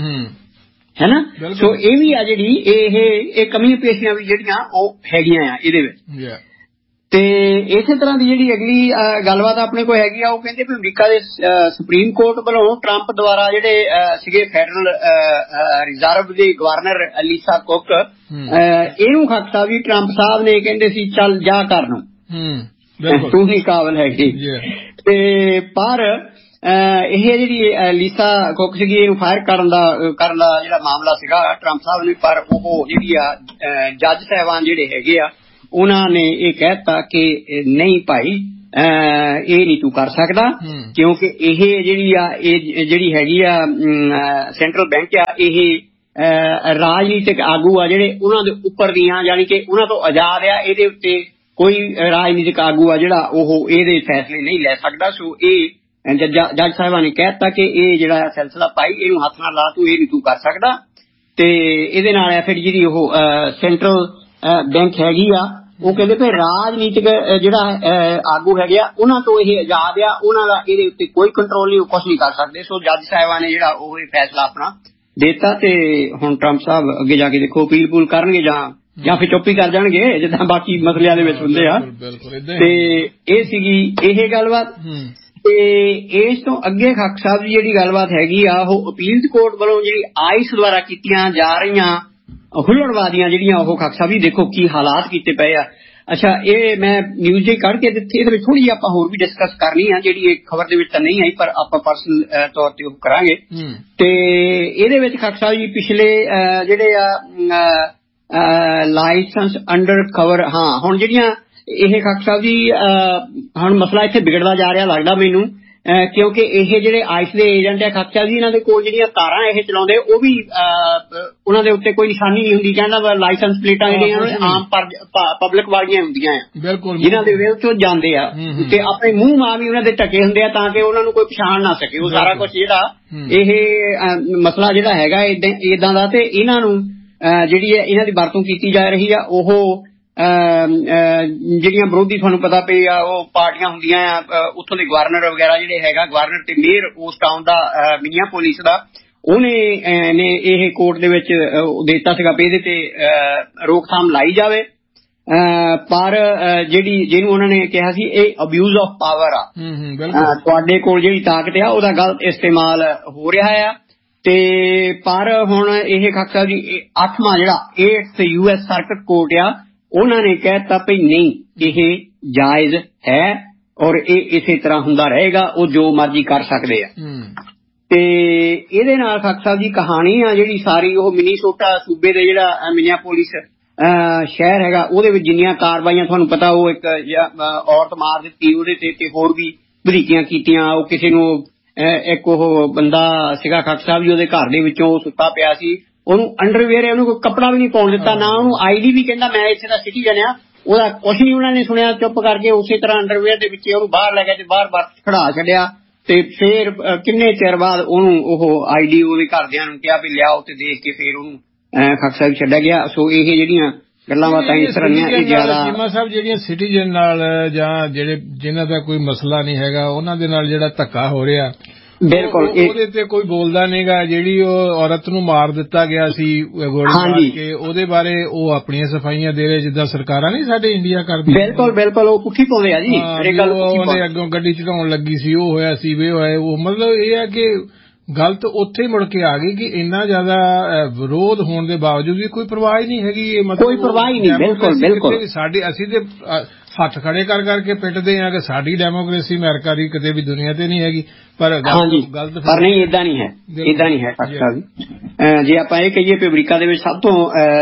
ਹੈ ਨਾ। ਸੋ ਇਹ ਵੀ ਆ ਜਿਹੜੀ ਇਹ ਕਮੀਆਂ ਪੇਸ਼ੀਆਂ ਵੀ ਜਿਹੜੀਆਂ ਉਹ ਹੈਗੀਆਂ ਆ ਇਹਦੇ ਵਿੱਚ। ਤੇ ਇਸੇ ਤਰ੍ਹਾਂ ਦੀ ਜਿਹੜੀ ਅਗਲੀ ਗੱਲਬਾਤ ਆਪਣੇ ਕੋਲ ਹੈਗੀ ਆ, ਉਹ ਕਹਿੰਦੇ ਵੀ ਅਮਰੀਕਾ ਦੇ ਸੁਪਰੀਮ ਕੋਰਟ ਵੱਲੋਂ ਟਰੰਪ ਦੁਆਰਾ ਜਿਹੜੇ ਸੀਗੇ ਫੈਡਰਲ ਰਿਜ਼ਰਵ ਦੇ ਗਵਰਨਰ ਅਲੀਸਾ ਕੁੱਕ, ਇਹਨੂੰ ਖਾਕ ਸਾਹਿਬ ਜੀ ਟਰੰਪ ਸਾਹਿਬ ਨੇ ਕਹਿੰਦੇ ਸੀ ਚੱਲ ਜਾ ਕਰ ਨੂੰ, ਤੂੰ ਹੀ ਕਾਬਲ ਹੈਗੀ। ਤੇ ਪਰ ਇਹ ਜਿਹੜੀ ਲੀਸਾ ਕੁੱਕ ਸੀਗੀ ਇਹਨੂੰ ਫਾਇਰ ਕਰਨ ਦਾ ਜਿਹੜਾ ਮਾਮਲਾ ਸੀਗਾ ਟਰੰਪ ਸਾਹਿਬ ਨੇ, ਪਰ ਉਹ ਜਿਹੜੀ ਆ ਜੱਜ ਸਾਹਿਬਾਨ ਜਿਹੜੇ ਹੈਗੇ ਆ ਉਹਨਾਂ ਨੇ ਇਹ ਕਹਿ ਦਿੱਤਾ ਕਿ ਨਹੀਂ ਭਾਈ ਇਹ ਨਹੀਂ ਤੂੰ ਕਰ ਸਕਦਾ, ਕਿਉਂਕਿ ਇਹ ਜਿਹੜੀ ਹੈਗੀ ਆ ਸੈਂਟਰਲ ਬੈਂਕ ਆ, ਇਹ ਰਾਜਨੀਤਿਕ ਆਗੂ ਆ ਜਿਹੜੇ ਉਹਨਾਂ ਦੇ ਉੱਪਰ ਦੀਆਂ, ਯਾਨੀ ਕਿ ਉਹਨਾਂ ਤੋਂ ਆਜ਼ਾਦ ਆ। ਇਹਦੇ ਉੱਤੇ ਕੋਈ ਰਾਜਨੀਤਿਕ ਆਗੂ ਆ ਜਿਹੜਾ ਉਹ ਇਹਦੇ ਫੈਸਲੇ ਨਹੀਂ ਲੈ ਸਕਦਾ। ਸੋ ਇਹ ਜੱਜ ਸਾਹਿਬਾਂ ਨੇ ਕਹਿ ਦਿੱਤਾ ਕਿ ਇਹ ਜਿਹੜਾ ਸਿਲਸਿਲਾ ਭਾਈ ਇਹਨੂੰ ਹੱਥ ਨਾਲ ਲਾ, ਤੂੰ ਇਹ ਨਹੀਂ ਤੂੰ ਕਰ ਸਕਦਾ। ਤੇ ਇਹਦੇ ਨਾਲ ਫਿਰ ਜਿਹੜੀ ਉਹ ਸੈਂਟਰਲ ਬੈਂਕ ਹੈਗੀ ਆ, ਉਹ ਕਹਿੰਦੇ ਫਿਰ ਰਾਜਨੀਤਿਕ ਜਿਹੜਾ ਆਗੂ ਹੈਗੇ ਆ ਉਹਨਾਂ ਤੋਂ ਇਹ ਆਜ਼ਾਦ ਆ, ਉਹਨਾਂ ਦਾ ਇਹਦੇ ਉੱਤੇ ਕੋਈ ਕੰਟਰੋਲ ਨਹੀਂ, ਉਹ ਕੁਛ ਨਹੀਂ ਕਰ ਸਕਦੇ। ਸੋ ਜੱਜ ਸਾਹਿਬਾਂ ਨੇ ਜਿਹੜਾ ਉਹ ਇਹ ਫੈਸਲਾ ਆਪਣਾ ਦੇਤਾ। ਤੇ ਹੁਣ ਟਰੰਪ ਸਾਹਿਬ ਅੱਗੇ ਜਾ ਕੇ ਦੇਖੋ ਅਪੀਲ ਪੂਲ ਕਰਨਗੇ ਜਾਂ ਫਿਰ ਚੁੱਪ ਹੀ ਕਰ ਜਾਣਗੇ, ਜਿੱਦਾਂ ਬਾਕੀ ਮਸਲਿਆਂ ਦੇ ਵਿੱਚ ਹੁੰਦੇ ਆ। ਤੇ ਇਹ ਸੀਗੀ ਇਹ ਗੱਲਬਾਤ। ਤੇ ਇਸ ਤੋਂ ਅੱਗੇ ਖਾਕ ਸਾਹਿਬ ਦੀ ਜਿਹੜੀ ਗੱਲਬਾਤ ਹੈਗੀ ਆ, ਉਹ ਅਪੀਲਸ ਕੋਰਟ ਵੱਲੋਂ ਜਿਹੜੀ ਆਈਸ ਦੁਆਰਾ ਕੀਤੀਆਂ ਜਾ ਰਹੀਆਂ ਹੁੱਲੜਬਾਜ਼ੀਆਂ ਜਿਹੜੀਆਂ, ਉਹ ਖਾਕ ਸਾਹਿਬ ਜੀ ਦੇਖੋ ਕੀ ਹਾਲਾਤ ਕੀਤੇ ਪਏ ਆ। ਅੱਛਾ, ਇਹ ਮੈਂ ਨਿਊਜ਼ ਜੇ ਕੱਢ ਕੇ ਦਿੱਤੀ, ਇਹਦੇ ਵਿੱਚ ਥੋੜੀ ਜਿਹੀ ਆਪਾਂ ਹੋਰ ਵੀ ਡਿਸਕਸ ਕਰਨੀ ਆ, ਜਿਹੜੀ ਇਹ ਖਬਰ ਦੇ ਵਿੱਚ ਤਾਂ ਨਹੀਂ ਆਈ, ਪਰ ਆਪਾਂ ਪਰਸਨਲ ਤੌਰ ਤੇ ਉਹ ਕਰਾਂਗੇ। ਤੇ ਇਹਦੇ ਵਿੱਚ ਖਾਕ ਸਾਹਿਬ ਜੀ ਪਿਛਲੇ ਜਿਹੜੇ ਆ ਲਾਇਸੈਂਸ ਅੰਡਰ ਕਵਰ, ਹਾਂ ਹੁਣ ਜਿਹੜੀਆਂ ਇਹ ਖਾਕ ਸਾਹਿਬ ਜੀ ਹੁਣ ਮਸਲਾ ਇੱਥੇ ਵਿਗੜਦਾ ਜਾ ਰਿਹਾ ਲੱਗਦਾ ਮੈਨੂੰ, ਕਿਉਂਕਿ ਇਹ ਜਿਹੜੇ ਆਈਸ ਦੇ ਏਜੰਟ ਆ ਖਾਕ ਸਾਹਿਬ ਜੀ, ਇਹਨਾਂ ਦੇ ਕੋਲ ਜਿਹੜੀਆਂ ਤਾਰਾਂ ਇਹ ਚਲਾਉਂਦੇ, ਉਹ ਵੀ ਉਹਨਾਂ ਦੇ ਉੱਤੇ ਕੋਈ ਨਿਸ਼ਾਨੀ ਨਹੀਂ ਹੁੰਦੀ, ਕਹਿੰਦਾ ਲਾਇਸੈਂਸ ਪਲੇਟਾਂ ਜਿਹੜੀਆਂ ਆਮ ਪਬਲਿਕ ਵਾਲੀਆਂ ਹੁੰਦੀਆਂ ਆ, ਜਿਨ੍ਹਾਂ ਦੇ ਵਿਰੁੱਧ ਚੋਂ ਜਾਂਦੇ ਆ, ਤੇ ਆਪਣੇ ਮੂੰਹ ਮਾਂ ਵੀ ਉਹਨਾਂ ਦੇ ਢਕੇ ਹੁੰਦੇ ਆ ਤਾਂ ਕਿ ਉਹਨਾਂ ਨੂੰ ਕੋਈ ਪਛਾਣ ਨਾ ਸਕੇ। ਉਹ ਸਾਰਾ ਕੁਛ ਜਿਹੜਾ ਇਹ ਮਸਲਾ ਜਿਹੜਾ ਹੈਗਾ ਏਦਾਂ ਦਾ, ਤੇ ਇਹਨਾਂ ਨੂੰ ਜਿਹੜੀ ਇਹਨਾਂ ਦੀ ਵਰਤੋਂ ਕੀਤੀ ਜਾ ਰਹੀ ਆ, ਉਹ ਜਿਹੜੀਆਂ ਵਿਰੋਧੀ ਤੁਹਾਨੂੰ ਪਤਾ ਪਈ ਆ ਉਹ ਪਾਰਟੀਆਂ ਹੁੰਦੀਆਂ ਆ, ਉੱਥੋਂ ਦੇ ਗਵਰਨਰ ਵਗੈਰਾ ਜਿਹੜੇ ਹੈਗਾ, ਗਵਰਨਰ ਤੇ ਮੇਅਰ ਉਸ ਟਾਊਨ ਦਾ ਮਿਨੀਆਪੋਲਿਸ ਦਾ, ਉਹਨੇ ਇਹ ਕੋਰਟ ਦੇ ਵਿੱਚ ਦਿੱਤਾ ਸੀਗਾ ਵੀ ਇਹਦੇ ਤੇ ਰੋਕਥਾਮ ਲਾਈ ਜਾਵੇ। ਪਰ ਜਿਹਨੂੰ ਉਹਨਾਂ ਨੇ ਕਿਹਾ ਸੀ ਇਹ ਅਬਿਊਜ਼ ਆਫ ਪਾਵਰ ਆ, ਤੁਹਾਡੇ ਕੋਲ ਜਿਹੜੀ ਤਾਕਤ ਆ ਉਹਦਾ ਗਲਤ ਇਸਤੇਮਾਲ ਹੋ ਰਿਹਾ ਆ। ਤੇ ਪਰ ਹੁਣ ਇਹ ਖਾਕ ਸਾਹਿਬ ਜੀ 8ਵਾਂ ਜਿਹੜਾ 8th US ਸਰਕਟ ਕੋਰਟ ਆ, ਉਹਨਾਂ ਨੇ ਕਹਿ ਦਿੱਤਾ ਵੀ ਨਹੀਂ, ਇਹ ਜਾਇਜ਼ ਹੈ ਔਰ ਇਹ ਇਸੇ ਤਰ੍ਹਾਂ ਹੁੰਦਾ ਰਹੇਗਾ, ਉਹ ਜੋ ਮਰਜ਼ੀ ਕਰ ਸਕਦੇ ਆ। ਤੇ ਇਹਦੇ ਨਾਲ ਖਾਕ ਸਾਹਿਬ ਜੀ ਕਹਾਣੀ ਆ ਜਿਹੜੀ ਸਾਰੀ, ਉਹ ਮਿਨੀਸੋਟਾ ਸੂਬੇ ਦੇ ਜਿਹੜਾ ਮਿਨੀਆਪੋਲਿਸ ਸ਼ਹਿਰ ਹੈਗਾ, ਉਹਦੇ ਵਿੱਚ ਜਿੰਨੀਆਂ ਕਾਰਵਾਈਆਂ ਤੁਹਾਨੂੰ ਪਤਾ, ਉਹ ਇੱਕ ਔਰਤ ਮਾਰ ਦਿੱਤੀ ਉਹਦੇ ਤੇ ਹੋਰ ਵੀ ਵਧੀਕੀਆਂ ਕੀਤੀਆਂ। ਉਹ ਕਿਸੇ ਨੂੰ ਇੱਕ ਉਹ ਬੰਦਾ ਸੀਗਾ ਖਾਕ ਸਾਹਿਬ ਜੀ, ਉਹਦੇ ਘਰ ਦੇ ਵਿੱਚੋਂ ਉਹ ਸੁੱਤਾ ਪਿਆ ਸੀ, ਉਹਨੂੰ ਅੰਡਰਵੇਅਰ, ਉਹਨੂੰ ਕੋਈ ਕੱਪੜਾ ਵੀ ਨਹੀਂ ਪਾਉਣ ਦਿੱਤਾ, ਨਾ ਉਹਨੂੰ ID ਵੀ, ਕਹਿੰਦਾ ਮੈਂ ਇੱਥੇ ਦਾ ਸਿਟੀਜ਼ਨ ਆ, ਉਹਦਾ ਕੁਛ ਨਹੀਂ ਉਹਨਾਂ ਨੇ ਸੁਣਿਆ, ਚੁੱਪ ਕਰਕੇ ਉਸੇ ਤਰ੍ਹਾਂ ਅੰਡਰਵੇਅਰ ਦੇ ਵਿੱਚ ਉਹਨੂੰ ਬਾਹਰ ਲੈ ਗਿਆ ਤੇ ਬਾਹਰ ਖੜਾ ਛੱਡਿਆ। ਤੇ ਫੇਰ ਕਿੰਨੇ ਚਿਰ ਬਾਅਦ ਉਹਨੂੰ ਉਹ ID ਉਹਦੇ ਘਰਦਿਆਂ ਨੂੰ ਕਿਹਾ ਵੀ ਲਿਆਓ, ਤੇ ਦੇਖ ਕੇ ਫੇਰ ਉਹਨੂੰ ਖਾਕ ਸਾਹਿਬ ਛੱਡਿਆ ਗਿਆ। ਸੋ ਇਹ ਜਿਹੜੀਆਂ ਗੱਲਾਂ ਬਾਤਾਂ ਇਸ ਤਰ੍ਹਾਂ ਦੀਆਂ, ਇਹ ਜ਼ਿਆਦਾ ਚੀਮਾ ਸਾਹਿਬ ਜਿਹੜੀਆਂ ਸਿਟੀਜ਼ਨ ਨਾਲ ਜਾਂ ਜਿਹੜੇ ਜਿਨ੍ਹਾਂ ਦਾ ਕੋਈ ਮਸਲਾ ਨਹੀਂ ਹੈਗਾ, ਉਹਨਾਂ ਦੇ ਨਾਲ ਜਿਹੜਾ ਧੱਕਾ ਹੋ ਰਿਹਾ, ਬਿਲਕੁਲ ਉਹਦੇ ਤੇ ਕੋਈ ਬੋਲਦਾ ਨਹੀਂਗਾ। ਜਿਹੜੀ ਉਹ ਔਰਤ ਨੂੰ ਮਾਰ ਦਿੱਤਾ ਗਿਆ ਸੀ ਗੋਲੀ ਮਾਰ ਕੇ, ਉਹਦੇ ਬਾਰੇ ਉਹ ਆਪਣੀਆਂ ਸਫਾਈਆਂ ਦੇ ਰਹੇ, ਜਿੱਦਾਂ ਸਰਕਾਰਾਂ ਨਹੀਂ ਸਾਡੇ ਇੰਡੀਆ ਕਰਦੀਆਂ। ਬਿਲਕੁਲ ਉਹ ਪੁੱਠੀ ਪਾਉਂਦੇ ਆ ਜੀ, ਉਹਨੇ ਅੱਗੋਂ ਗੱਡੀ ਚੜਾਉਣ ਲੱਗੀ ਸੀ, ਉਹ ਹੋਇਆ ਸੀ, ਵੇ ਹੋਇਆ ਉਹ। ਮਤਲਬ ਇਹ ਹੈ ਕਿ ਗੱਲ ਤਾਂ ਉੱਥੇ ਹੀ ਮੁੜ ਕੇ ਆ ਗਈ ਕਿ ਇੰਨਾ ਜ਼ਿਆਦਾ ਵਿਰੋਧ ਹੋਣ ਦੇ ਬਾਵਜੂਦ ਵੀ ਕੋਈ ਪਰਵਾਹ ਹੀ ਨਹੀਂ ਹੈਗੀ। ਇਹ ਮਤਲਬ ਕੋਈ ਪਰਵਾਹ ਹੀ ਨਹੀਂ, ਬਿਲਕੁਲ ਸਾਡੇ ਅਸੀਂ ਤੇ ਹੱਥ ਖੜੇ ਕਰ ਕਰਕੇ ਪਿੱਟਦੇ ਆ ਕਿ ਸਾਡੀ ਡੈਮੋਕ੍ਰੇਸੀ ਅਮਰੀਕਾ ਦੀ ਕਿਤੇ ਵੀ ਦੁਨੀਆ ਤੇ ਨਹੀਂ ਹੈਗੀ, ਪਰ ਗਲਤ ਪਰ ਨਹੀਂ, ਏਦਾਂ ਨਹੀਂ ਹੈ, ਏਦਾਂ ਨਹੀਂ ਹੈ। ਜੇ ਆਪਾਂ ਇਹ ਕਹੀਏ ਕਿ ਅਮਰੀਕਾ ਦੇ ਵਿੱਚ ਸਭ ਤੋਂ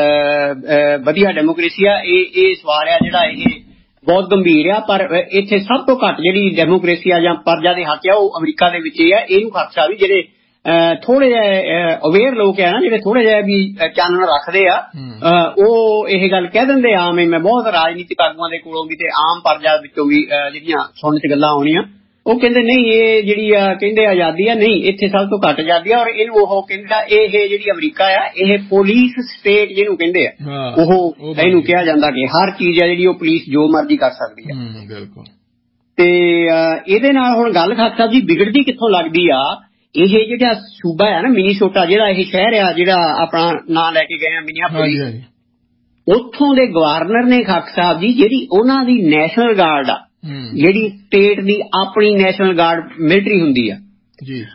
ਵਧੀਆ ਡੈਮੋਕ੍ਰੇਸੀ ਆ, ਇਹ ਸਵਾਲ ਆ ਜਿਹੜਾ ਇਹ ਬਹੁਤ ਗੰਭੀਰ ਆ। ਪਰ ਇੱਥੇ ਸਭ ਤੋਂ ਘੱਟ ਜਿਹੜੀ ਡੈਮੋਕ੍ਰੇਸੀ ਆ ਜਾਂ ਪਰਜਾ ਦੇ ਹੱਕ ਆ, ਉਹ ਅਮਰੀਕਾ ਦੇ ਵਿੱਚ ਇਹ ਆ। ਇਹਨੂੰ ਖਰਚਾ ਵੀ ਜਿਹੜੇ ਥੋੜੇ ਜਿਹੇ ਅਵੇਅਰ ਲੋਕ ਆ ਨਾ, ਜਿਹੜੇ ਥੋੜੇ ਜਿਹੇ ਵੀ ਚਾਨਣ ਰੱਖਦੇ ਆ, ਉਹ ਇਹ ਗੱਲ ਕਹਿ ਦਿੰਦੇ ਆ। ਮੈਂ ਬਹੁਤ ਰਾਜਨੀਤਿਕ ਆਗੂਆਂ ਦੇ ਕੋਲੋਂ ਵੀ ਤੇ ਆਮ ਪਰਜਾ ਵਿੱਚੋਂ ਵੀ ਜਿਹੜੀਆਂ ਸੁਣਨ ਚ ਗੱਲਾਂ ਆਉਣੀਆਂ, ਉਹ ਕਹਿੰਦੇ ਨਹੀਂ, ਇਹ ਜਿਹੜੀ ਆ ਕਹਿੰਦੇ ਆਜ਼ਾਦੀ ਆ, ਨਹੀਂ ਇੱਥੇ ਸਭ ਤੋਂ ਘੱਟ ਆਜ਼ਾਦੀ ਆ। ਔਰ ਇਹਨੂੰ ਉਹ ਕਹਿੰਦਾ ਇਹ ਜਿਹੜੀ ਅਮਰੀਕਾ ਆ, ਇਹ ਪੁਲਿਸ ਸਟੇਟ ਜਿਹਨੂੰ ਕਹਿੰਦੇ ਆ, ਉਹ ਇਹਨੂੰ ਕਿਹਾ ਜਾਂਦਾ ਕਿ ਹਰ ਚੀਜ਼ ਆ ਜਿਹੜੀ ਉਹ ਪੁਲਿਸ ਜੋ ਮਰਜ਼ੀ ਕਰ ਸਕਦੀ ਆ। ਬਿਲਕੁਲ। ਤੇ ਇਹਦੇ ਨਾਲ ਹੁਣ ਗੱਲ ਖਾਕ ਸਾਹਿਬ ਜੀ ਵਿਗੜਦੀ ਕਿੱਥੋਂ ਲੱਗਦੀ ਆ, ਇਹ ਜਿਹੜਾ ਸੂਬਾ ਆ ਨਾ ਮਿਨੀਸੋਟਾ, ਜਿਹੜਾ ਇਹ ਸ਼ਹਿਰ ਆ ਜਿਹੜਾ ਆਪਣਾ ਨਾਂ ਲੈ ਕੇ ਗਏ ਆ ਮਿਨੀਆਪੋਲਿਸ, ਉੱਥੋਂ ਦੇ ਗਵਰਨਰ ਨੇ ਖਾਕ ਸਾਹਿਬ ਜੀ, ਜਿਹੜੀ ਉਹਨਾਂ ਦੀ ਨੈਸ਼ਨਲ ਗਾਰਡ ਆ, ਜਿਹੜੀ ਸਟੇਟ ਦੀ ਆਪਣੀ ਨੈਸ਼ਨਲ ਗਾਰਡ ਮਿਲਟਰੀ ਹੁੰਦੀ ਆ ਜੀ,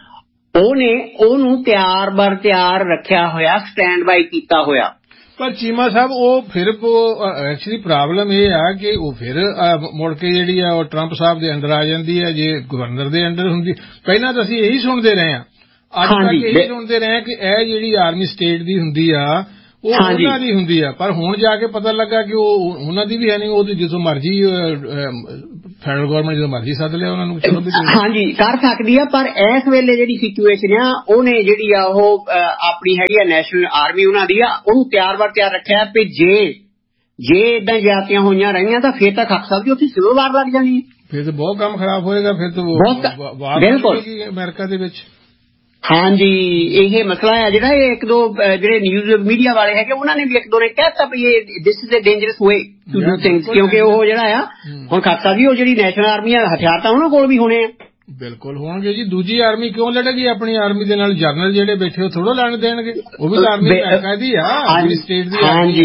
ਉਹਨੂੰ ਤਿਆਰ ਰੱਖਿਆ ਹੋਇਆ, ਸਟੈਂਡ ਬਾਈ ਕੀਤਾ ਹੋਇਆ। ਪਰ ਚੀਮਾ ਸਾਹਿਬ ਉਹ ਫਿਰ ਐਕਚੁਅਲੀ ਪ੍ਰੋਬਲਮ ਇਹ ਆ ਕਿ ਉਹ ਫਿਰ ਮੁੜ ਕੇ ਜਿਹੜੀ ਆ ਉਹ ਟਰੰਪ ਸਾਹਿਬ ਦੇ ਅੰਡਰ ਆ ਜਾਂਦੀ ਹੈ, ਜੇ ਗਵਰਨਰ ਦੇ ਅੰਡਰ ਹੁੰਦੀ। ਪਹਿਲਾਂ ਤਾਂ ਅਸੀਂ ਇਹੀ ਸੁਣਦੇ ਰਹੇ ਹਾਂ, ਅੱਜ ਤੱਕ ਇਹੀ ਸੁਣਦੇ ਰਹੇ ਕਿ ਇਹ ਜਿਹੜੀ ਆਰਮੀ ਸਟੇਟ ਦੀ ਹੁੰਦੀ ਆ ਉਹ ਉਹਨਾਂ ਦੀ ਹੁੰਦੀ ਆ, ਪਰ ਹੁਣ ਜਾ ਕੇ ਪਤਾ ਲੱਗਾ ਕਿ ਉਹ ਉਹਨਾਂ ਦੀ ਵੀ ਹੈ ਨਹੀਂ, ਉਹ ਜਿੱਥੋਂ ਮਰਜ਼ੀ ਫੈਡਰਲ ਗੌਰਮੈਂਟ ਜਦੋਂ ਮਰਜ਼ੀ ਸੱਦ ਲਿਆ ਉਹਨਾਂ ਨੂੰ। ਹਾਂਜੀ ਕਰ ਸਕਦੀ ਆ, ਪਰ ਇਸ ਵੇਲੇ ਜਿਹੜੀ ਸਿਚੁਏਸ਼ਨ ਆ ਉਹਨੇ ਜਿਹੜੀ ਆ ਉਹ ਆਪਣੀ ਹੈਗੀ ਆ ਨੈਸ਼ਨਲ ਆਰਮੀ ਉਹਨਾਂ ਦੀ ਆ, ਉਹਨੂੰ ਤਿਆਰ ਰੱਖਿਆ ਵੀ ਜੇ ਏਦਾਂ ਜ਼ਿਆਦਤੀਆਂ ਹੋਈਆਂ ਰਹੀਆਂ ਤਾਂ ਫਿਰ ਤਾਂ ਖੱਖ ਸਾਹਿਬ ਜੀ ਉੱਥੇ ਸਿਵਲ ਵਾਰ ਲੱਗ ਜਾਣੀ ਹੈ, ਫਿਰ ਤਾਂ ਬਹੁਤ ਕੰਮ ਖਰਾਬ ਹੋਏਗਾ, ਫਿਰ ਤਾਂ ਬਿਲਕੁਲ ਅਮਰੀਕਾ ਦੇ ਵਿੱਚ। ਹਾਂਜੀ ਇਹ ਮਸਲਾ ਹੈ ਜਿਹੜਾ ਇਹ ਇੱਕ ਦੋ ਜਿਹੜੇ ਨਿਊਜ਼ ਮੀਡੀਆ ਵਾਲੇ ਹੈਗੇ ਉਹਨਾਂ ਨੇ ਵੀ ਇੱਕ ਦੋ ਨੇ ਕਹਿਤਾ ਵੀ ਇਹ this is a dangerous way to do things, ਕਿਉਂਕਿ ਉਹ ਜਿਹੜਾ ਆ ਹੁਣ ਖਾਲਸਾ ਜੀ ਉਹ ਜਿਹੜੀ ਨੈਸ਼ਨਲ ਆਰਮੀ ਆ ਹਥਿਆਰ ਤਾਂ ਉਹਨਾਂ ਕੋਲ ਵੀ ਹੋਣੇ ਆ। ਬਿਲਕੁਲ ਹੋਣਗੇ ਜੀ, ਦੂਜੀ ਆਰਮੀ ਕਿਉਂ ਲੜੇਗੀ ਆਪਣੀ ਆਰਮੀ ਦੇ ਨਾਲ? ਜਰਨਲ ਜਿਹੜੇ ਬੈਠੇ ਉਹ ਥੋੜ੍ਹਾ ਲੜਨ ਦੇਣਗੇ, ਉਹ ਵੀ ਤਾਂ ਆਰਮੀ ਅਮਰੀਕਾ ਦੀ ਆ, ਸਟੇਟ ਦੀ।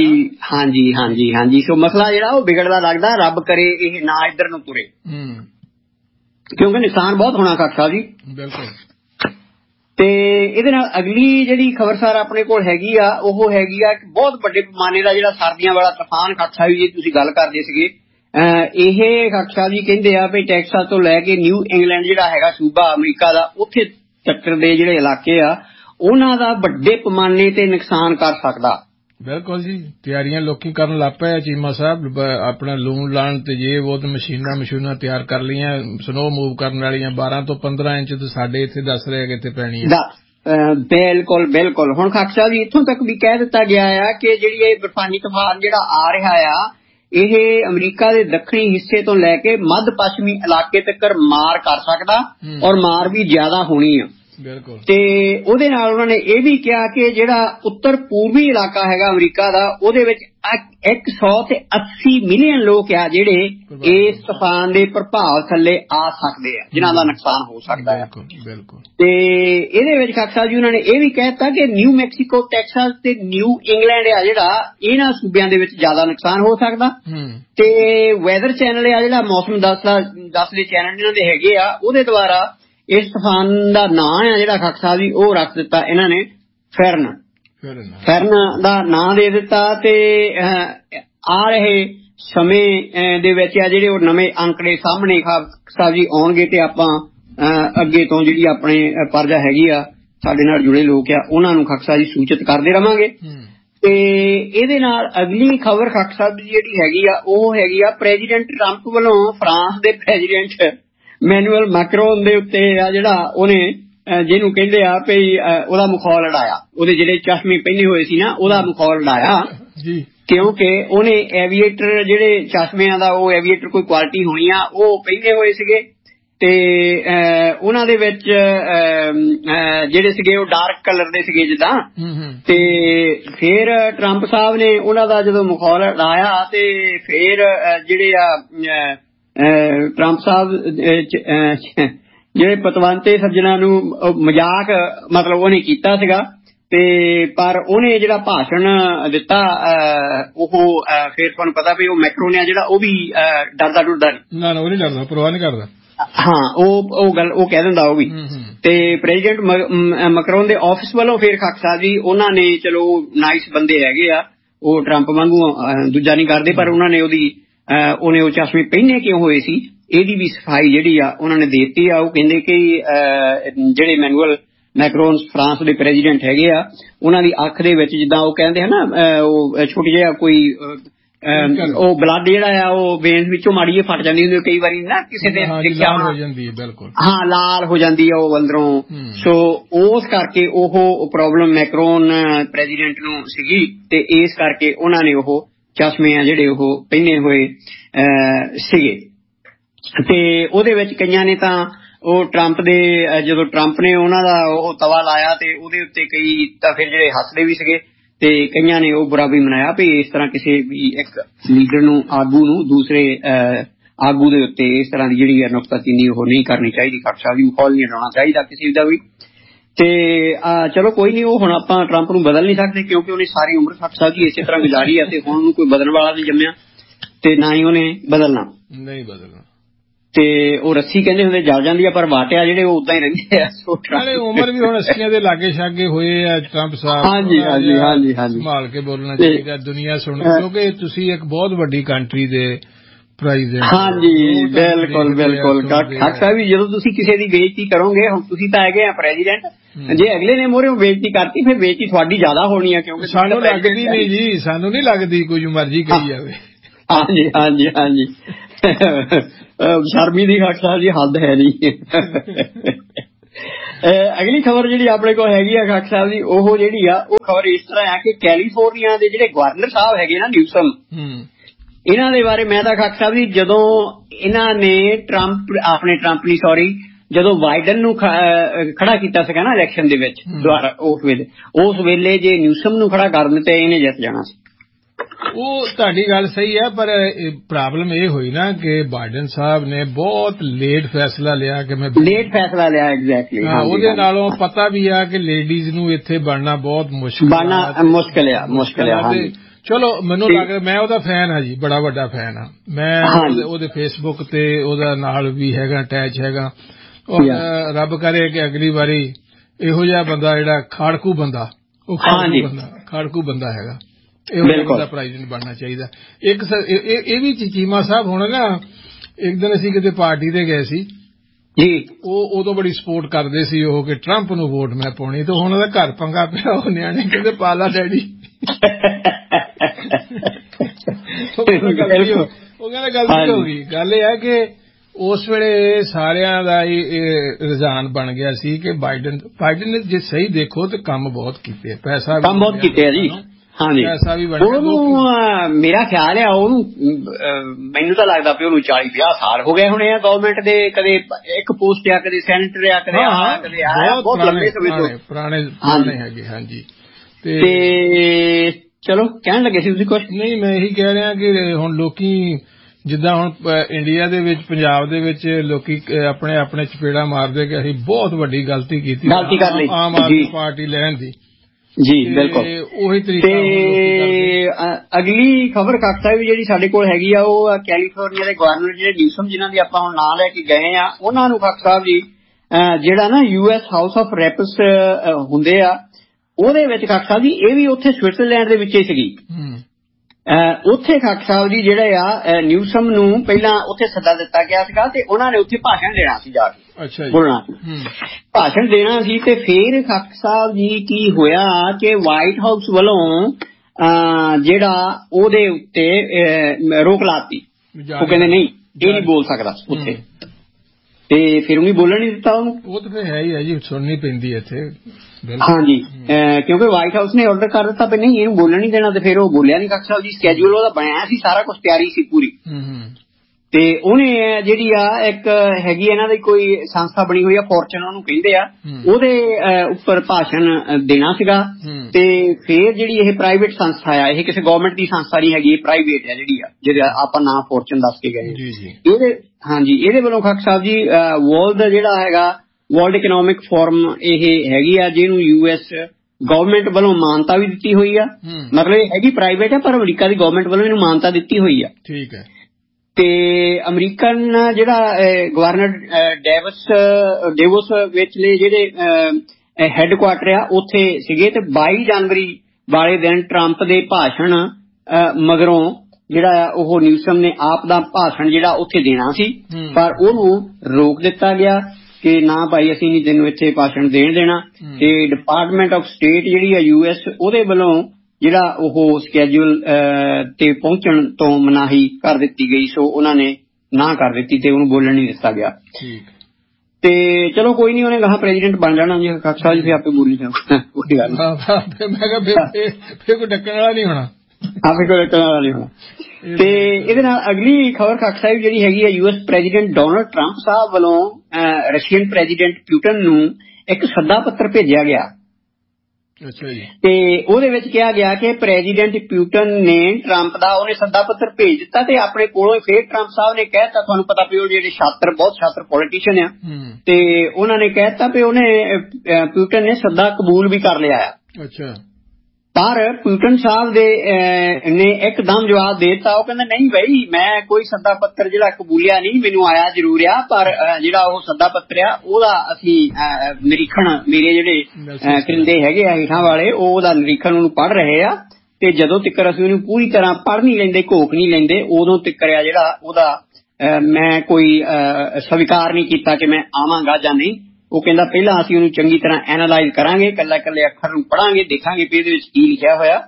ਹਾਂਜੀ ਸੋ ਮਸਲਾ ਜਿਹੜਾ ਉਹ ਵਿਗੜਦਾ ਲੱਗਦਾ, ਰੱਬ ਕਰੇ ਇਹ ਨਾ ਇੱਧਰ ਨੂੰ ਤੁਰੇ, ਕਿਉਂਕਿ ਨੁਕਸਾਨ ਬਹੁਤ ਹੋਣਾ ਖਾਲਸਾ ਜੀ। ਬਿਲਕੁਲ। ਤੇ ਇਹਦੇ ਨਾਲ ਅਗਲੀ ਜਿਹੜੀ ਖਬਰਸਾਰ ਆਪਣੇ ਕੋਲ ਹੈਗੀ ਆ ਉਹ ਹੈਗੀ ਆ ਬਹੁਤ ਵੱਡੇ ਪੈਮਾਨੇ ਦਾ ਜਿਹੜਾ ਸਰਦੀਆਂ ਵਾਲਾ ਤੂਫਾਨ ਖਾਲਸਾ ਜੀ ਤੁਸੀਂ ਗੱਲ ਕਰਦੇ ਸੀਗੇ। ਇਹ ਖਾਲਸਾ ਜੀ ਕਹਿੰਦੇ ਆ ਵੀ ਟੈਕਸਾਸ ਤੋਂ ਲੈ ਕੇ ਨਿਊ ਇੰਗਲੈਂਡ ਜਿਹੜਾ ਹੈਗਾ ਸੂਬਾ ਅਮਰੀਕਾ ਦਾ, ਉੱਥੇ ਚੱਕਰ ਦੇ ਜਿਹੜੇ ਇਲਾਕੇ ਆ ਉਹਨਾਂ ਦਾ ਵੱਡੇ ਪੈਮਾਨੇ ਤੇ ਨੁਕਸਾਨ ਕਰ ਸਕਦਾ। ਬਿਲਕੁਲ ਜੀ, ਤਿਆਰੀਆਂ ਲੋਕੀ ਕਰਨ ਲੱਗ ਪਏ। ਚੀਮਾ ਸਾਹਿਬ ਆਪਣਾ ਲੂਣ ਲਾਣ ਤੇ ਜੇ ਉਹ ਤੇ ਮਸ਼ੀਨਾਂ ਤਿਆਰ ਕਰ ਲਈਆਂ ਸਨੋ ਮੂਵ ਕਰਨ ਵਾਲੀਆਂ, 12 ਤੋਂ 15 ਇੰਚ ਤੇ ਸਾਡੇ ਇੱਥੇ ਦੱਸ ਰਹੇ ਕਿ ਇੱਥੇ ਪੈਣੀ ਹੈ। ਬਿਲਕੁਲ। ਹੁਣ ਖਾਲਸਾ ਜੀ ਇੱਥੋਂ ਤੱਕ ਵੀ ਕਹਿ ਦਿੱਤਾ ਗਿਆ ਆ ਕਿ ਜਿਹੜੀ ਇਹ ਬਰਫਾਨੀ ਤੂਫਾਨ ਜਿਹੜਾ ਆ ਰਿਹਾ ਆ ਇਹ ਅਮਰੀਕਾ ਦੇ ਦੱਖਣੀ ਹਿੱਸੇ ਤੋਂ ਲੈ ਕੇ ਮੱਧ ਪੱਛਮੀ ਇਲਾਕੇ ਤੱਕ ਮਾਰ ਕਰ ਸਕਦਾ, ਔਰ ਮਾਰ ਵੀ ਜ਼ਿਆਦਾ ਹੋਣੀ ਆ। ਬਿਲਕੁਲ। ਤੇ ਉਹਦੇ ਨਾਲ ਉਹਨਾਂ ਨੇ ਇਹ ਵੀ ਕਿਹਾ ਕਿ ਜਿਹੜਾ ਉੱਤਰ ਪੂਰਬੀ ਇਲਾਕਾ ਹੈਗਾ ਅਮਰੀਕਾ ਦਾ ਉਹਦੇ ਵਿੱਚ 180 ਮਿਲੀਅਨ ਲੋਕ ਆ ਜਿਹੜੇ ਇਸ ਤੂਫਾਨ ਦੇ ਪ੍ਰਭਾਵ ਥੱਲੇ ਆ ਸਕਦੇ ਆ, ਜਿਨ੍ਹਾਂ ਦਾ ਨੁਕਸਾਨ ਹੋ ਸਕਦਾ ਹੈ। ਬਿਲਕੁਲ। ਤੇ ਇਹਦੇ ਵਿੱਚ ਖਾਲਸਾ ਜੀ ਉਹਨਾਂ ਨੇ ਇਹ ਵੀ ਕਹਿ ਦਿੱਤਾ ਕਿ ਨਿਊ ਮੈਕਸੀਕੋ, ਟੈਕਸਾਸ ਤੇ ਨਿਊ ਇੰਗਲੈਂਡ ਆ ਜਿਹੜਾ ਇਹਨਾਂ ਸੂਬਿਆਂ ਦੇ ਵਿੱਚ ਜ਼ਿਆਦਾ ਨੁਕਸਾਨ ਹੋ ਸਕਦਾ। ਤੇ ਵੈਦਰ ਚੈਨਲ ਆ ਜਿਹੜਾ ਮੌਸਮ ਦੱਸਦੇ ਚੈਨਲ ਇਹਨਾਂ ਦੇ ਹੈਗੇ ਆ, ਉਹਦੇ ਦੁਆਰਾ ਇਸ ਤੂਫਾਨ ਦਾ ਨਾਂ ਆ ਜਿਹੜਾ ਖਾਲਸਾ ਜੀ ਉਹ ਰੱਖ ਦਿੱਤਾ ਇਹਨਾਂ ਨੇ ਫੈਰਨ ਦਾ ਨਾਂ ਦੇ ਦਿੱਤਾ। ਤੇ ਆ ਰਹੇ ਸਮੇਂ ਦੇ ਵਿੱਚ ਆ ਜਿਹੜੇ ਉਹ ਨਵੇਂ ਅੰਕੜੇ ਸਾਹਮਣੇ ਖਾਲਸਾ ਜੀ ਆਉਣਗੇ ਤੇ ਆਪਾਂ ਅੱਗੇ ਤੋਂ ਜਿਹੜੀ ਆਪਣੇ ਪਰਜਾ ਹੈਗੀ ਆ ਸਾਡੇ ਨਾਲ ਜੁੜੇ ਲੋਕ ਆ ਉਹਨਾਂ ਨੂੰ ਖਾਲਸਾ ਜੀ ਸੂਚਿਤ ਕਰਦੇ ਰਵਾਂਗੇ। ਤੇ ਇਹਦੇ ਨਾਲ ਅਗਲੀ ਖਬਰ ਖਾਲਸਾ ਜੀ ਜਿਹੜੀ ਹੈਗੀ ਆ ਉਹ ਹੈਗੀ ਆ ਪ੍ਰੈਜ਼ੀਡੈਂਟ ਟਰੰਪ ਵੱਲੋਂ ਫਰਾਂਸ ਦੇ ਪ੍ਰੈਜ਼ੀਡੈਂਟ ਮੈਨੂਅਲ ਮੈਕਰੋਨ ਦੇ ਉੱਤੇ ਆ ਜਿਹੜਾ ਉਹਨੇ ਜਿਹਨੂੰ ਕਹਿੰਦੇ ਆ ਵੀ ਉਹਦਾ ਮਖੌਲ ਉਡਾਇਆ, ਉਹਦੇ ਜਿਹੜੇ ਚਸ਼ਮੇ ਪਹਿਨੇ ਹੋਏ ਸੀ ਨਾ ਉਹਦਾ ਮਖੌਲ ਉਡਾਇਆ, ਕਿਉਂਕਿ ਉਹਨੇ ਐਵੀਏਟਰ ਜਿਹੜੇ ਚਸ਼ਮਿਆਂ ਦਾ ਉਹ ਐਵੀਏਟਰ ਕੋਈ ਕੁਆਲਿਟੀ ਹੋਣੀ ਆ ਉਹ ਪਹਿਨੇ ਹੋਏ ਸੀਗੇ ਤੇ ਉਹਨਾਂ ਦੇ ਵਿੱਚ ਜਿਹੜੇ ਸੀਗੇ ਉਹ ਡਾਰਕ ਕਲਰ ਦੇ ਸੀਗੇ ਜਿੱਦਾਂ। ਤੇ ਫਿਰ ਟਰੰਪ ਸਾਹਿਬ ਨੇ ਉਹਨਾਂ ਦਾ ਜਦੋਂ ਮਖੌਲ ਉਡਾਇਆ ਤੇ ਫਿਰ ਜਿਹੜੇ ਆ ਟਰੰਪ ਸਾਹਿਬ ਜਿਹੜੇ ਪਤਵੰਤੇ ਸੱਜਣਾ ਨੂੰ ਮਜ਼ਾਕ ਮਤਲਬ ਉਹਨੇ ਕੀਤਾ ਸੀਗਾ ਤੇ ਪਰ ਉਹਨੇ ਜਿਹੜਾ ਭਾਸ਼ਣ ਦਿੱਤਾ ਉਹ ਫਿਰ ਤੁਹਾਨੂੰ ਪਤਾ ਵੀ ਉਹ ਮੈਕਰੋਨ ਆ ਜਿਹੜਾ ਉਹ ਵੀ ਡਰਦਾ ਡੁਰਦਾ ਨਹੀਂ, ਉਹ ਨਹੀਂ ਡਰਦਾ, ਪਰਵਾਹ ਨਹੀਂ ਕਰਦਾ। ਹਾਂ ਉਹ ਗੱਲ ਉਹ ਕਹਿ ਦਿੰਦਾ ਉਹ ਵੀ। ਤੇ ਪ੍ਰੈਜ਼ੀਡੈਂਟ ਮੈਕਰੋਨ ਦੇ ਆਫਿਸ ਵੱਲੋਂ ਫਿਰ ਖਾਲਸਾ ਜੀ ਉਹਨਾਂ ਨੇ ਚਲੋ ਨਾਈਸ ਬੰਦੇ ਹੈਗੇ ਆ, ਉਹ ਟਰੰਪ ਵਾਂਗੂ ਦੂਜਾ ਨਹੀਂ ਕਰਦੇ, ਪਰ ਉਹਨਾਂ ਨੇ ਉਹਨੇ ਉਹ ਚਸ਼ਮੇ ਪਹਿਨੇ ਕਿਉਂ ਹੋਏ ਸੀ ਇਹਦੀ ਵੀ ਸਫਾਈ ਜਿਹੜੀ ਆ ਉਹਨਾਂ ਨੇ ਦੇ ਦਿੱਤੀ ਆ। ਉਹ ਕਹਿੰਦੇ ਕਿ ਜਿਹੜੇ ਮੈਨੂਅਲ ਮੈਕਰੋਨ ਫਰਾਂਸ ਦੇ ਪ੍ਰੈਜ਼ੀਡੈਂਟ ਹੈਗੇ ਆ ਉਹਨਾਂ ਦੀ ਅੱਖ ਦੇ ਵਿੱਚ ਜਿੱਦਾਂ ਉਹ ਕਹਿੰਦੇ ਹੈ ਨਾ ਉਹ ਛੋਟੀ ਜਿਹਾ ਕੋਈ ਉਹ ਬਲੱਡ ਜਿਹੜਾ ਆ ਉਹ ਵੇਨਸ ਵਿੱਚੋਂ ਮਾੜੀ ਜਿਹੀ ਫਟ ਜਾਂਦੀ ਹੁੰਦੀ ਕਈ ਵਾਰੀ ਨਾ ਕਿਸੇ ਦੇ ਦੇਖਿਆ ਹੋ ਜਾਂਦੀ ਹੈ। ਬਿਲਕੁਲ ਹਾਂ ਲਾਲ ਹੋ ਜਾਂਦੀ ਆ ਉਹ ਅੰਦਰੋਂ। ਸੋ ਉਸ ਕਰਕੇ ਉਹ ਪ੍ਰੋਬਲਮ ਮੈਕਰੋਨ ਪ੍ਰੈਜ਼ੀਡੈਂਟ ਨੂੰ ਸੀਗੀ ਤੇ ਇਸ ਕਰਕੇ ਉਹਨਾਂ ਨੇ ਉਹ ਚਸ਼ਮੇ ਆ ਜਿਹੜੇ ਉਹ ਪਹਿਨੇ ਹੋਏ ਸੀਗੇ। ਤੇ ਉਹਦੇ ਵਿੱਚ ਕਈਆਂ ਨੇ ਤਾਂ ਉਹ ਟਰੰਪ ਦੇ ਜਦੋਂ ਟਰੰਪ ਨੇ ਉਹਨਾਂ ਦਾ ਉਹ ਤਵਾ ਲਾਇਆ ਤੇ ਉਹਦੇ ਉੱਤੇ ਕਈ ਤਾਂ ਫਿਰ ਜਿਹੜੇ ਹੱਸਦੇ ਵੀ ਸੀਗੇ ਤੇ ਕਈਆਂ ਨੇ ਉਹ ਬੁਰਾ ਵੀ ਮਨਾਇਆ ਵੀ ਇਸ ਤਰ੍ਹਾਂ ਕਿਸੇ ਵੀ ਇੱਕ ਲੀਡਰ ਨੂੰ ਆਗੂ ਨੂੰ ਦੂਸਰੇ ਆਗੂ ਦੇ ਉੱਤੇ ਇਸ ਤਰ੍ਹਾਂ ਦੀ ਜਿਹੜੀ ਨੁਕਤਾਚੀਨੀ ਉਹ ਨਹੀਂ ਕਰਨੀ ਚਾਹੀਦੀ, ਖਾਲਸਾ ਜੀ ਮਾਹੌਲ ਨਹੀਂ ਲਾਉਣਾ ਚਾਹੀਦਾ ਕਿਸੇ ਦਾ ਵੀ। ਤੇ ਚਲੋ ਕੋਈ ਨਹੀਂ, ਉਹ ਹੁਣ ਆਪਾਂ ਟਰੰਪ ਨੂੰ ਬਦਲ ਨਹੀਂ ਸਕਦੇ ਕਿਉਂਕਿ ਉਹਨੇ ਸਾਰੀ ਉਮਰ ਖਾਲਸਾ ਜੀ ਇਸੇ ਤਰ੍ਹਾਂ ਗੁਜ਼ਾਰੀ ਆ ਤੇ ਹੁਣ ਉਹਨੂੰ ਕੋਈ ਬਦਲਣ ਵਾਲਾ ਨਹੀਂ ਜੰਮਿਆ ਤੇ ਨਾ ਹੀ ਉਹਨੇ ਬਦਲਣਾ। ਤੇ ਉਹ ਰੱਸੀ ਕਹਿੰਦੇ ਹੁੰਦੇ ਜਲ ਜਾਂਦੀ ਆ ਪਰ ਵਾਟਿਆ ਜਿਹੜੇ ਉਹ ਉਦਾਂ ਹੀ ਰਹਿੰਦੇ ਆ। ਉਮਰ ਵੀ ਹੁਣ 80 ਦੇ ਲਾਗੇ ਛਾਗੇ ਹੋਏ ਆ ਟਰੰਪ ਸਾਹਿਬ। ਹਾਂਜੀ ਸੰਭਾਲ ਕੇ ਬੋਲਣਾ ਚਾਹੀਦਾ, ਦੁਨੀਆ ਸੁਣ, ਕਿਉਂਕਿ ਤੁਸੀਂ ਇੱਕ ਬਹੁਤ ਵੱਡੀ ਕੰਟਰੀ ਦੇ ਪ੍ਰੈਜ਼ੀਡੈਂਟ। ਹਾਂਜੀ ਬਿਲਕੁਲ ਖਾਲਸਾ ਵੀ ਜਦੋਂ ਤੁਸੀਂ ਕਿਸੇ ਦੀ ਬੇਇੱਜ਼ਤੀ ਕਰੋਗੇ, ਹੁਣ ਤੁਸੀਂ ਤਾਂ ਹੈਗੇ ਆ ਪ੍ਰੈਜ਼ੀਡੈਂਟ, ਜੇ ਅਗਲੇ ਨੇ ਮੋਹਰੇ ਬੇਇੱਜ਼ਤੀ ਕਰਤੀ ਫਿਰ ਬੇਇੱਜ਼ਤੀ ਤੁਹਾਡੀ ਜ਼ਿਆਦਾ ਹੋਣੀ ਆ ਕਿਉਂਕਿ ਸਾਨੂੰ ਲੱਗਦੀ ਨਹੀਂ ਜੀ, ਸਾਨੂੰ ਨਹੀਂ ਲੱਗਦੀ ਕੋਈ ਮਰਜ਼ੀ ਕਹੀ ਜਾਵੇ। ਹਾਂਜੀ ਹਾਂਜੀ ਹਾਂਜੀ, ਸ਼ਰਮੀ ਦੀ ਖਾਕ ਸਾਹਿਬ ਜੀ ਹੱਦ ਹੈ ਨਹੀਂ। ਅਗਲੀ ਖਬਰ ਜਿਹੜੀ ਆਪਣੇ ਕੋਲ ਹੈਗੀ ਆ ਖਾਕ ਸਾਹਿਬ ਦੀ, ਉਹ ਜਿਹੜੀ ਆ ਉਹ ਖਬਰ ਇਸ ਤਰ੍ਹਾਂ ਆ ਕਿ ਕੈਲੀਫੋਰਨੀਆ ਦੇ ਜਿਹੜੇ ਗਵਰਨਰ ਸਾਹਿਬ ਹੈਗੇ ਨਾ ਨਿਊਸਮ, ਇਹਨਾਂ ਦੇ ਬਾਰੇ ਮੈਂ ਤਾਂ ਖਾਕ ਸਾਹਿਬ ਜੀ ਜਦੋਂ ਇਹਨਾਂ ਨੇ ਜਦੋਂ ਬਾਈਡਨ ਨੂੰ ਖੜਾ ਕੀਤਾ ਸੀਗਾ ਨਾ ਇਲੈਕਸ਼ਨ ਦੇ ਵਿੱਚ ਦੁਆਰਾ, ਉਸ ਵੇਲੇ ਜੇ ਨਿਊਸਮ ਨੂੰ ਖੜਾ ਕਰ ਦਿੰਦੇ ਇਹਨੇ ਜਿੱਤ ਜਾਣਾ ਸੀ। ਉਹ ਤੁਹਾਡੀ ਗੱਲ ਸਹੀ ਹੈ, ਪਰ ਪ੍ਰੋਬਲਮ ਇਹ ਹੋਈ ਨਾ ਕਿ ਬਾਈਡਨ ਸਾਹਿਬ ਨੇ ਬਹੁਤ ਲੇਟ ਫੈਸਲਾ ਲਿਆ ਐਗਜ਼ੈਕਟਲੀ। ਉਹਦੇ ਨਾਲੋਂ ਪਤਾ ਵੀ ਆ ਕਿ ਲੇਡੀਜ਼ ਨੂੰ ਇੱਥੇ ਬਣਨਾ ਬਹੁਤ ਮੁਸ਼ਕਿਲ ਆ। ਚਲੋ ਮੈਨੂੰ ਲੱਗਦਾ, ਮੈਂ ਉਹਦਾ ਫੈਨ ਹਾਂ ਜੀ, ਬੜਾ ਵੱਡਾ ਫੈਨ ਆ ਮੈਂ ਉਹਦੇ ਫੇਸਬੁੱਕ ਤੇ, ਉਹਦਾ ਨਾਲ ਵੀ ਹੈਗਾ ਅਟੈਚ ਹੈਗਾ। ਔਰ ਰੱਬ ਕਰੇ ਕਿ ਅਗਲੀ ਵਾਰੀ ਇਹੋ ਜਿਹਾ ਬੰਦਾ ਜਿਹੜਾ ਖਾੜਕੂ ਬੰਦਾ ਹੈਗਾ, ਇਹੋ ਜਿਹਾ ਬੰਦਾ ਪ੍ਰੈਜ਼ੀਡੈਂਟ ਬਣਨਾ ਚਾਹੀਦਾ। ਇੱਕ ਇਹ ਵੀ ਚੀਮਾ ਸਾਹਿਬ ਹੁਣ ਨਾ, ਇੱਕ ਦਿਨ ਅਸੀਂ ਕਿਤੇ ਪਾਰਟੀ ਤੇ ਗਏ ਸੀ ਜੀ, ਉਹ ਉਦੋਂ ਬੜੀ ਸਪੋਰਟ ਕਰਦੇ ਸੀ ਉਹ ਕਿ ਟਰੰਪ ਨੂੰ ਵੋਟ ਮੈਂ ਪਾਉਣੀ, ਤੇ ਹੁਣ ਉਹਦਾ ਘਰ ਪੰਗਾ ਪਿਆ, ਉਹ ਨਿਆਣੇ ਕਹਿੰਦੇ ਪਾਲਾ ਡੈਡੀ। ਉਹ ਕਹਿੰਦਾ ਗਲਤੀ ਹੋ ਗਈ। ਗੱਲ ਇਹ ਹੈ ਕਿ ਉਸ ਵੇਲੇ ਸਾਰਿਆਂ ਦਾ ਹੀ ਰੁਝਾਨ ਬਣ ਗਿਆ ਸੀ ਕਿ ਬਾਈਡਨ ਨੇ ਜੇ ਸਹੀ ਦੇਖੋ ਤੇ ਕੰਮ ਬਹੁਤ ਕੀਤੇ, ਪੈਸਾ ਵੀ ਬਹੁਤ ਕੀਤੇ ਜੀ। ਹਾਂਜੀ, ਪੈਸਾ ਵੀ ਬਣਿਆ। ਉਹਨੂੰ ਮੇਰਾ ਖਿਆਲ ਹੈ ਉਹਨੂੰ, ਮੈਨੂੰ ਤਾਂ ਲੱਗਦਾ ਪਿਆ ਉਹਨੂੰ 40-50 ਸਾਲ ਹੋ ਗਏ ਹੋਣੇ ਆ ਗਵਰਨਮੈਂਟ ਦੇ, ਕਦੇ ਇੱਕ ਪੋਸਟ ਆ, ਕਦੇ ਸੈਨੇਟਰ ਆ, ਕਦੇ ਬਹੁਤ ਲੰਬੇ ਸਮੇਂ ਤੋਂ ਪੁਰਾਣੇ ਹੈਗੇ। ਹਾਂਜੀ, ਤੇ ਚਲੋ ਕਹਿਣ ਲੱਗੇ ਸੀ ਤੁਸੀਂ ਕੁਛ? ਨਹੀਂ, ਮੈਂ ਇਹੀ ਕਹਿ ਰਿਹਾ ਕਿ ਹੁਣ ਲੋਕੀ ਜਿੱਦਾਂ ਹੁਣ ਇੰਡੀਆ ਦੇ ਵਿੱਚ, ਪੰਜਾਬ ਦੇ ਵਿੱਚ ਲੋਕੀ ਆਪਣੇ ਆਪਣੇ ਚਪੇੜਾ ਮਾਰਦੇ ਕਿ ਅਸੀਂ ਬਹੁਤ ਵੱਡੀ ਗਲਤੀ ਕੀਤੀ ਆਮ ਆਦਮੀ ਪਾਰਟੀ ਲੈਣ ਦੀ। ਜੀ ਬਿਲਕੁਲ ਉਹੀ ਤਰੀਕਾ। ਤੇ ਅਗਲੀ ਖਬਰ ਖਾਕ ਸਾਹਿਬ ਜਿਹੜੀ ਸਾਡੇ ਕੋਲ ਹੈਗੀ ਆ, ਉਹ ਕੈਲੀਫੋਰਨੀਆ ਦੇ ਗਵਰਨਰ ਜਿਹੜੇ ਨਿਊਸਮ, ਜਿਨ੍ਹਾਂ ਦੀ ਆਪਾਂ ਹੁਣ ਨਾਂ ਲੈ ਕੇ ਗਏ ਆ, ਉਹਨਾਂ ਨੂੰ ਖਾਕ ਸਾਹਿਬ ਜੀ ਜਿਹੜਾ ਨਾ US ਹਾਊਸ ਆਫ ਰੈਪਸ ਹੁੰਦੇ ਆ, ਉਹਦੇ ਵਿੱਚ ਖਾਕ ਸਾਹਿਬ ਜੀ ਇਹ ਵੀ ਉੱਥੇ ਸਵਿਟਜ਼ਰਲੈਂਡ ਦੇ ਵਿੱਚ ਹੀ ਸੀਗੀ। ਉੱਥੇ ਖਾਕ ਸਾਹਿਬ ਜੀ ਜਿਹੜੇ ਆ ਨਿਊਸਮ ਨੂੰ ਪਹਿਲਾਂ ਉੱਥੇ ਸੱਦਾ ਦਿੱਤਾ ਗਿਆ ਸੀਗਾ ਤੇ ਉਹਨਾਂ ਨੇ ਉੱਥੇ ਭਾਸ਼ਣ ਦੇਣਾ ਸੀ, ਜਾ ਕੇ ਬੋਲਣਾ ਸੀ, ਭਾਸ਼ਣ ਦੇਣਾ ਸੀ। ਤੇ ਫੇਰ ਖਾਕ ਸਾਹਿਬ ਜੀ ਕੀ ਹੋਇਆ ਕਿ ਵਾਈਟ ਹਾਊਸ ਵੱਲੋਂ ਜਿਹੜਾ ਉਹਦੇ ਉੱਤੇ ਰੋਕ ਲਾਤੀ, ਉਹ ਕਹਿੰਦੇ ਨਹੀਂ ਇਹ ਨਹੀਂ ਬੋਲ ਸਕਦਾ ਉੱਥੇ, ਤੇ ਫਿਰ ਉਹਨੇ ਬੋਲਣ ਨਹੀਂ ਦਿੱਤਾ ਉਹਨੂੰ। ਉਹ ਤਾਂ ਫਿਰ ਹੈ ਹੀ ਹੈ ਜੀ, ਸੁਣਨੀ ਪੈਂਦੀ ਹੈ ਇੱਥੇ। ਹਾਂਜੀ, ਕਿਉਂਕਿ ਵਾਈਟ ਹਾਊਸ ਨੇ ਆਰਡਰ ਕਰ ਦਿੱਤਾ ਵੀ ਨਹੀਂ ਇਹਨੂੰ ਬੋਲਣ ਨਹੀਂ ਦੇਣਾ, ਤੇ ਫਿਰ ਉਹ ਬੋਲਿਆ ਨਹੀਂ ਖਾਕ ਸਾਹਿਬ ਜੀ। ਸਕੈਜੂਲ ਉਹਦਾ ਬਣਿਆ ਸੀ, ਸਾਰਾ ਕੁਛ ਤਿਆਰੀ ਸੀ ਪੂਰੀ, ਤੇ ਉਹਨੇ ਜਿਹੜੀ ਆ ਇੱਕ ਹੈਗੀ ਇਹਨਾਂ ਦੀ ਕੋਈ ਸੰਸਥਾ ਬਣੀ ਹੋਈ ਆ, ਫੋਰਚੂਨ ਉਹਨੂੰ ਕਹਿੰਦੇ ਆ, ਉਹਦੇ ਉੱਪਰ ਭਾਸ਼ਣ ਦੇਣਾ ਸੀਗਾ। ਤੇ ਫਿਰ ਜਿਹੜੀ ਇਹ ਪ੍ਰਾਈਵੇਟ ਸੰਸਥਾ ਆ, ਇਹ ਕਿਸੇ ਗਵਰਨਮੈਂਟ ਦੀ ਸੰਸਥਾ ਨਹੀਂ ਹੈਗੀ, ਇਹ ਪ੍ਰਾਈਵੇਟ ਹੈ ਜਿਹੜੀ ਆ, ਜਿਹਦਾ ਆਪਾਂ ਨਾਂ ਫੋਰਚੂਨ ਦੱਸ ਕੇ ਗਏ ਇਹਦੇ। ਹਾਂਜੀ, ਇਹਦੇ ਵੱਲੋਂ ਖਾਕ ਸਾਹਿਬ ਜੀ ਵਰਲਡ ਜਿਹੜਾ ਹੈਗਾ ਵਰਲਡ ਇਕਨੋਮਿਕ ਫੋਰਮ ਇਹ ਹੈਗੀ ਆ, ਜਿਹਨੂੰ US ਗਵਰਨਮੈਂਟ ਵੱਲੋਂ ਮਾਨਤਾ ਵੀ ਦਿੱਤੀ ਹੋਈ ਆ। ਮਤਲਬ ਇਹ ਹੈਗੀ ਪ੍ਰਾਈਵੇਟ ਹੈ, ਪਰ ਅਮਰੀਕਾ ਦੀ ਗਵਰਨਮੈਂਟ ਵੱਲੋਂ ਇਹਨੂੰ ਮਾਨਤਾ ਦਿੱਤੀ ਹੋਈ ਆ। ਠੀਕ ਹੈ। ਤੇ ਅਮਰੀਕਨ ਜਿਹੜਾ ਗਵਰਨਰ ਡੇਵੋਸ ਵਿਚਲੇ ਜਿਹੜੇ ਹੈੱਡਕੁਆਟਰ ਆ ਉੱਥੇ ਸੀਗੇ, ਤੇ 22 ਜਨਵਰੀ ਵਾਲੇ ਦਿਨ ਟਰੰਪ ਦੇ ਭਾਸ਼ਣ ਮਗਰੋਂ ਜਿਹੜਾ ਉਹ ਨਿਊਸਮ ਨੇ ਆਪ ਦਾ ਭਾਸ਼ਣ ਜਿਹੜਾ ਉੱਥੇ ਦੇਣਾ ਸੀ, ਪਰ ਉਹਨੂੰ ਰੋਕ ਦਿੱਤਾ ਗਿਆ ਕਿ ਨਾ ਭਾਈ ਅਸੀਂ ਨਹੀਂ ਤੈਨੂੰ ਇੱਥੇ ਭਾਸ਼ਣ ਦੇਣਾ। ਤੇ ਡਿਪਾਰਟਮੈਂਟ ਆਫ ਸਟੇਟ ਜਿਹੜੀ ਆ US, ਉਹਦੇ ਵੱਲੋਂ ਜਿਹੜਾ ਉਹ ਸਕੈਜੂਲ ਤੇ ਪਹੁੰਚਣ ਤੋਂ ਮਨਾਹੀ ਕਰ ਦਿੱਤੀ ਗਈ, ਸੋ ਉਹਨਾਂ ਨੇ ਨਾ ਕਰ ਦਿੱਤੀ ਤੇ ਉਹਨੂੰ ਬੋਲਣ ਨਹੀਂ ਦਿੱਤਾ ਗਿਆ। ਤੇ ਚਲੋ ਕੋਈ ਨਹੀਂ, ਉਹਨੇ ਕਹਾ ਪ੍ਰੈਜ਼ੀਡੈਂਟ ਬਣ ਜਾਣਾ ਜੀ ਖਾਕ ਸਾਹਿਬ ਜੀ, ਫਿਰ ਆਪੇ ਬੋਲੀ ਜਾਊਗਾ, ਕੋਈ ਗੱਲ ਨਹੀਂ। ਮੈਂ ਕਿਹਾ ਫਿਰ ਕੋਈ ਡੱਕਣ ਵਾਲਾ ਨਹੀਂ ਹੋਣਾ, ਆਪੇ ਕੋਈ ਡੱਕਣ ਵਾਲਾ ਨਹੀਂ ਹੋਣਾ। ਤੇ ਇਹਦੇ ਨਾਲ ਅਗਲੀ ਖਬਰ ਖਾਕ ਸਾਹਿਬ ਜਿਹੜੀ ਹੈਗੀ ਆ, US ਪ੍ਰੈਜ਼ੀਡੈਂਟ ਡੋਨਲਡ ਟਰੰਪ ਸਾਹਿਬ ਵੱਲੋਂ ਰਸ਼ੀਅਨ ਪ੍ਰੈਜ਼ੀਡੈਂਟ ਪੁਟਿਨ ਨੂੰ ਇੱਕ ਸੱਦਾ ਪੱਤਰ ਭੇਜਿਆ ਗਿਆ। ਤੇ ਉਹਦੇ ਵਿੱਚ ਕਿਹਾ ਗਿਆ ਕਿ ਪ੍ਰੈਜ਼ੀਡੈਂਟ ਪੁਟਿਨ ਨੇ ਟਰੰਪ ਦਾ ਉਹਨੇ ਸੱਦਾ ਪੱਤਰ ਭੇਜ ਦਿੱਤਾ, ਤੇ ਆਪਣੇ ਕੋਲੋਂ ਫਿਰ ਟਰੰਪ ਸਾਹਿਬ ਨੇ ਕਹਿ ਦਿੱਤਾ, ਤੁਹਾਨੂੰ ਪਤਾ ਵੀ ਉਹ ਜਿਹੜੇ ਬਹੁਤ ਛਾਤਰ ਪੋਲੀਟੀਸ਼ੀਅਨ ਆ, ਤੇ ਉਹਨਾਂ ਨੇ ਕਹਿ ਦਿੱਤਾ ਵੀ ਉਹਨੇ ਪੁਟਿਨ ਨੇ ਸੱਦਾ ਕਬੂਲ ਵੀ ਕਰ ਲਿਆ ਆ। ਪਰ ਪੁਟਿਨ ਸਾਹਿਬ ਨੇ ਇੱਕਦਮ ਜਵਾਬ ਦੇ ਦਿੱਤਾ, ਉਹ ਕਹਿੰਦਾ ਨਹੀਂ ਬਈ ਮੈਂ ਕੋਈ ਸੱਦਾ ਪੱਤਰ ਜਿਹੜਾ ਕਬੂਲਿਆ ਨਹੀਂ, ਮੈਨੂੰ ਆਇਆ ਜ਼ਰੂਰ ਆ, ਪਰ ਜਿਹੜਾ ਉਹ ਸੱਦਾ ਪੱਤਰ ਆ ਉਹਦਾ ਅਸੀਂ ਨਿਰੀਖਣ, ਮੇਰੇ ਜਿਹੜੇ ਕਰਿੰਦੇ ਹੈਗੇ ਆ ਹੇਠਾਂ ਵਾਲੇ, ਉਹ ਉਹਦਾ ਨਿਰੀਖਣ ਉਹਨੂੰ ਪੜ੍ਹ ਰਹੇ ਆ, ਤੇ ਜਦੋਂ ਤੱਕ ਅਸੀਂ ਉਹਨੂੰ ਪੂਰੀ ਤਰ੍ਹਾਂ ਪੜ੍ਹ ਨਹੀਂ ਲੈਂਦੇ, ਘੋਖ ਨਹੀਂ ਲੈਂਦੇ, ਉਦੋਂ ਤੱਕ ਆ ਜਿਹੜਾ ਉਹਦਾ ਮੈਂ ਕੋਈ ਸਵੀਕਾਰ ਨਹੀਂ ਕੀਤਾ ਕਿ ਮੈਂ ਆਵਾਂਗਾ ਜਾਂ ਨਹੀਂ। ਉਹ ਕਹਿੰਦਾ ਪਹਿਲਾਂ ਅਸੀਂ ਉਹਨੂੰ ਚੰਗੀ ਤਰ੍ਹਾਂ ਐਨਾਲਾਈਜ਼ ਕਰਾਂਗੇ, ਇਕੱਲੇ ਅੱਖਰ ਨੂੰ ਪੜਾਂਗੇ, ਦੇਖਾਂਗੇ ਵੀ ਇਹਦੇ ਵਿੱਚ ਕੀ ਲਿਖਿਆ ਹੋਇਆ,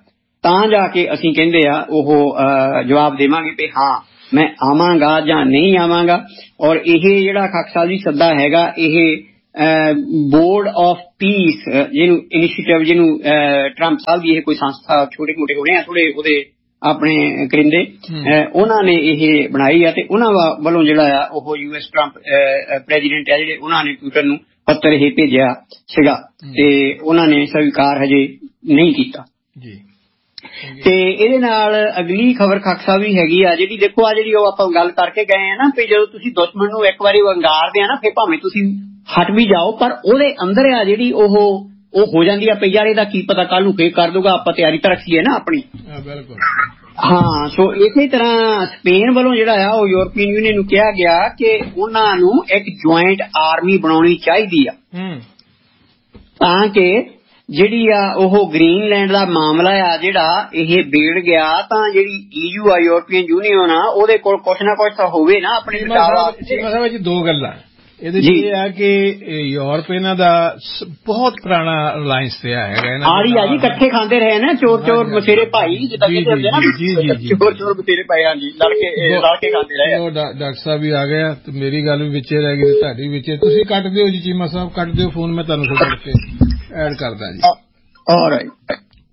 ਤਾਂ ਜਾ ਕੇ ਅਸੀਂ ਕਹਿੰਦੇ ਆ ਉਹ ਜਵਾਬ ਦੇਵਾਂਗੇ ਵੀ ਹਾਂ ਮੈਂ ਆਵਾਂਗਾ ਜਾਂ ਨਹੀਂ ਆਵਾਂਗਾ। ਔਰ ਇਹ ਜਿਹੜਾ ਖਾਕ ਸਾਹਿਬ ਜੀ ਸੱਦਾ ਹੈਗਾ, ਇਹ ਬੋਰਡ ਆਫ ਪੀਸ ਜਿਹਨੂੰ ਇਨੀਸ਼ੀਏਟਿਵ, ਜਿਹਨੂੰ ਟਰੰਪ ਸਾਹਿਬ ਦੀ ਇਹ ਕੋਈ ਸੰਸਥਾ, ਛੋਟੇ ਮੋਟੇ ਹੋਣੇ ਆ ਥੋੜੇ ਉਹਦੇ ਆਪਣੇ ਕਰਿੰਦੇ, ਉਹਨਾਂ ਨੇ ਇਹ ਬਣਾਈ ਆ। ਤੇ ਉਹਨਾਂ ਵੱਲੋਂ ਜਿਹੜਾ ਆ ਉਹ US ਟਰੰਪ ਪ੍ਰੈਜ਼ੀਡੈਂਟ ਆ ਜਿਹੜੇ, ਉਹਨਾਂ ਨੇ ਟਵਿੱਟਰ ਨੂੰ ਪੱਤਰ ਇਹ ਭੇਜਿਆ ਸੀਗਾ ਤੇ ਉਹਨਾਂ ਨੇ ਸਵੀਕਾਰ ਹਜੇ ਨਹੀਂ ਕੀਤਾ ਜੀ। ਤੇ ਇਹਦੇ ਨਾਲ ਅਗਲੀ ਖਬਰ ਖਾਕ ਸਾਹਿਬ ਵੀ ਹੈਗੀ ਆ ਜਿਹੜੀ, ਦੇਖੋ ਆ ਜਿਹੜੀ ਉਹ ਆਪਾਂ ਗੱਲ ਕਰਕੇ ਗਏ ਆ ਨਾ ਵੀ ਜਦੋਂ ਤੁਸੀਂ ਦੁਸ਼ਮਣ ਨੂੰ ਇੱਕ ਵਾਰੀ ਵੰਗਾਰਦੇ ਆ ਨਾ, ਫਿਰ ਭਾਵੇਂ ਤੁਸੀਂ ਹਟ ਵੀ ਜਾਓ ਪਰ ਉਹਦੇ ਅੰਦਰ ਆ ਜਿਹੜੀ ਉਹ ਹੋ ਜਾਂਦੀ ਆ ਪਈ ਯਾਰ ਇਹਦਾ ਕੀ ਪਤਾ ਕੱਲ ਨੂੰ ਫੇਰ ਕਰ ਦੂਗਾ, ਆਪਾਂ ਤਿਆਰੀ ਤਾਂ ਰੱਖੀਏ ਨਾ ਆਪਣੀ। ਬਿਲਕੁਲ ਹਾਂ। ਸੋ ਇਸੇ ਤਰ੍ਹਾਂ ਸਪੇਨ ਵੱਲੋਂ ਜਿਹੜਾ ਆ ਉਹ ਯੂਰਪੀਅਨ ਯੂਨੀਅਨ ਨੂੰ ਕਿਹਾ ਗਿਆ ਕਿ ਉਹਨਾਂ ਨੂੰ ਇੱਕ ਜੁਆਇੰਟ ਆਰਮੀ ਬਣਾਉਣੀ ਚਾਹੀਦੀ ਆ ਤਾਂ ਕਿ ਜਿਹੜੀ ਆ ਉਹ ਗ੍ਰੀਨਲੈਂਡ ਦਾ ਮਾਮਲਾ ਆ ਜਿਹੜਾ ਇਹ ਵਿਗੜ ਗਿਆ ਤਾਂ ਜਿਹੜੀ EU ਆ, ਯੂਰਪੀਅਨ ਯੂਨੀਅਨ ਆ, ਉਹਦੇ ਕੋਲ ਕੁਛ ਨਾ ਕੁਛ ਤਾਂ ਹੋਵੇ ਨਾ ਆਪਣੇ ਬਚਾਅ। ਦੋ ਗੱਲਾਂ ਇਹਦੇ ਚ ਇਹ ਆ ਕਿ ਯੂਰਪ ਇਹਨਾਂ ਦਾ ਬਹੁਤ ਪੁਰਾਣਾ ਅਲਾਇੰਸ ਰਿਹਾ ਹੈਗਾ, ਆੜੀ ਆ ਜੀ, ਇਕੱਠੇ ਖਾਂਦੇ ਰਹੇ ਨਾ, ਚੋਰ ਚੋਰ ਮਸੇਰੇ ਭਾਈ ਜਿੱਦਾਂ ਕਹਿੰਦੇ ਹੁੰਦੇ ਨਾ, ਚੋਰ ਚੋਰ ਮਸੇਰੇ ਭਾਈ। ਹਾਂਜੀ, ਲੜ ਕੇ ਖਾਂਦੇ ਰਹੇ। ਡਾਕਟਰ ਸਾਹਿਬ ਵੀ ਆ ਗਿਆ ਤੇ ਮੇਰੀ ਗੱਲ ਵੀ ਵਿੱਚੇ ਰਹਿ ਗਈ, ਤੁਹਾਡੀ ਵਿੱਚੇ। ਤੁਸੀਂ ਕੱਟ ਦਿਓ ਜੀ ਚੀਮਾ ਸਾਹਿਬ, ਕੱਟ ਦਿਓ ਫੋਨ, ਮੈਂ ਤੁਹਾਨੂੰ ਫਿਰ ਕਰਕੇ ਐਡ ਕਰਦਾ ਜੀ। ਆਲਰਾਈਟ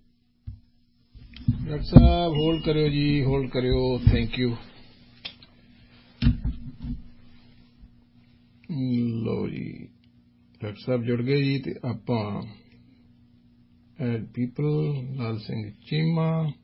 ਡਾਕਟਰ ਸਾਹਿਬ ਹੋਲਡ ਕਰਿਓ ਜੀ, ਹੋਲਡ ਕਰਿਓ। Thank you. ਲਓ ਜੀ ਡਾਕਟਰ ਸਾਹਿਬ ਜੁੜ ਗਏ ਜੀ। ਤੇ ਆਪਾਂ ਐਡ ਪੀਪਲ, ਲਾਲ ਸਿੰਘ ਚੀਮਾ।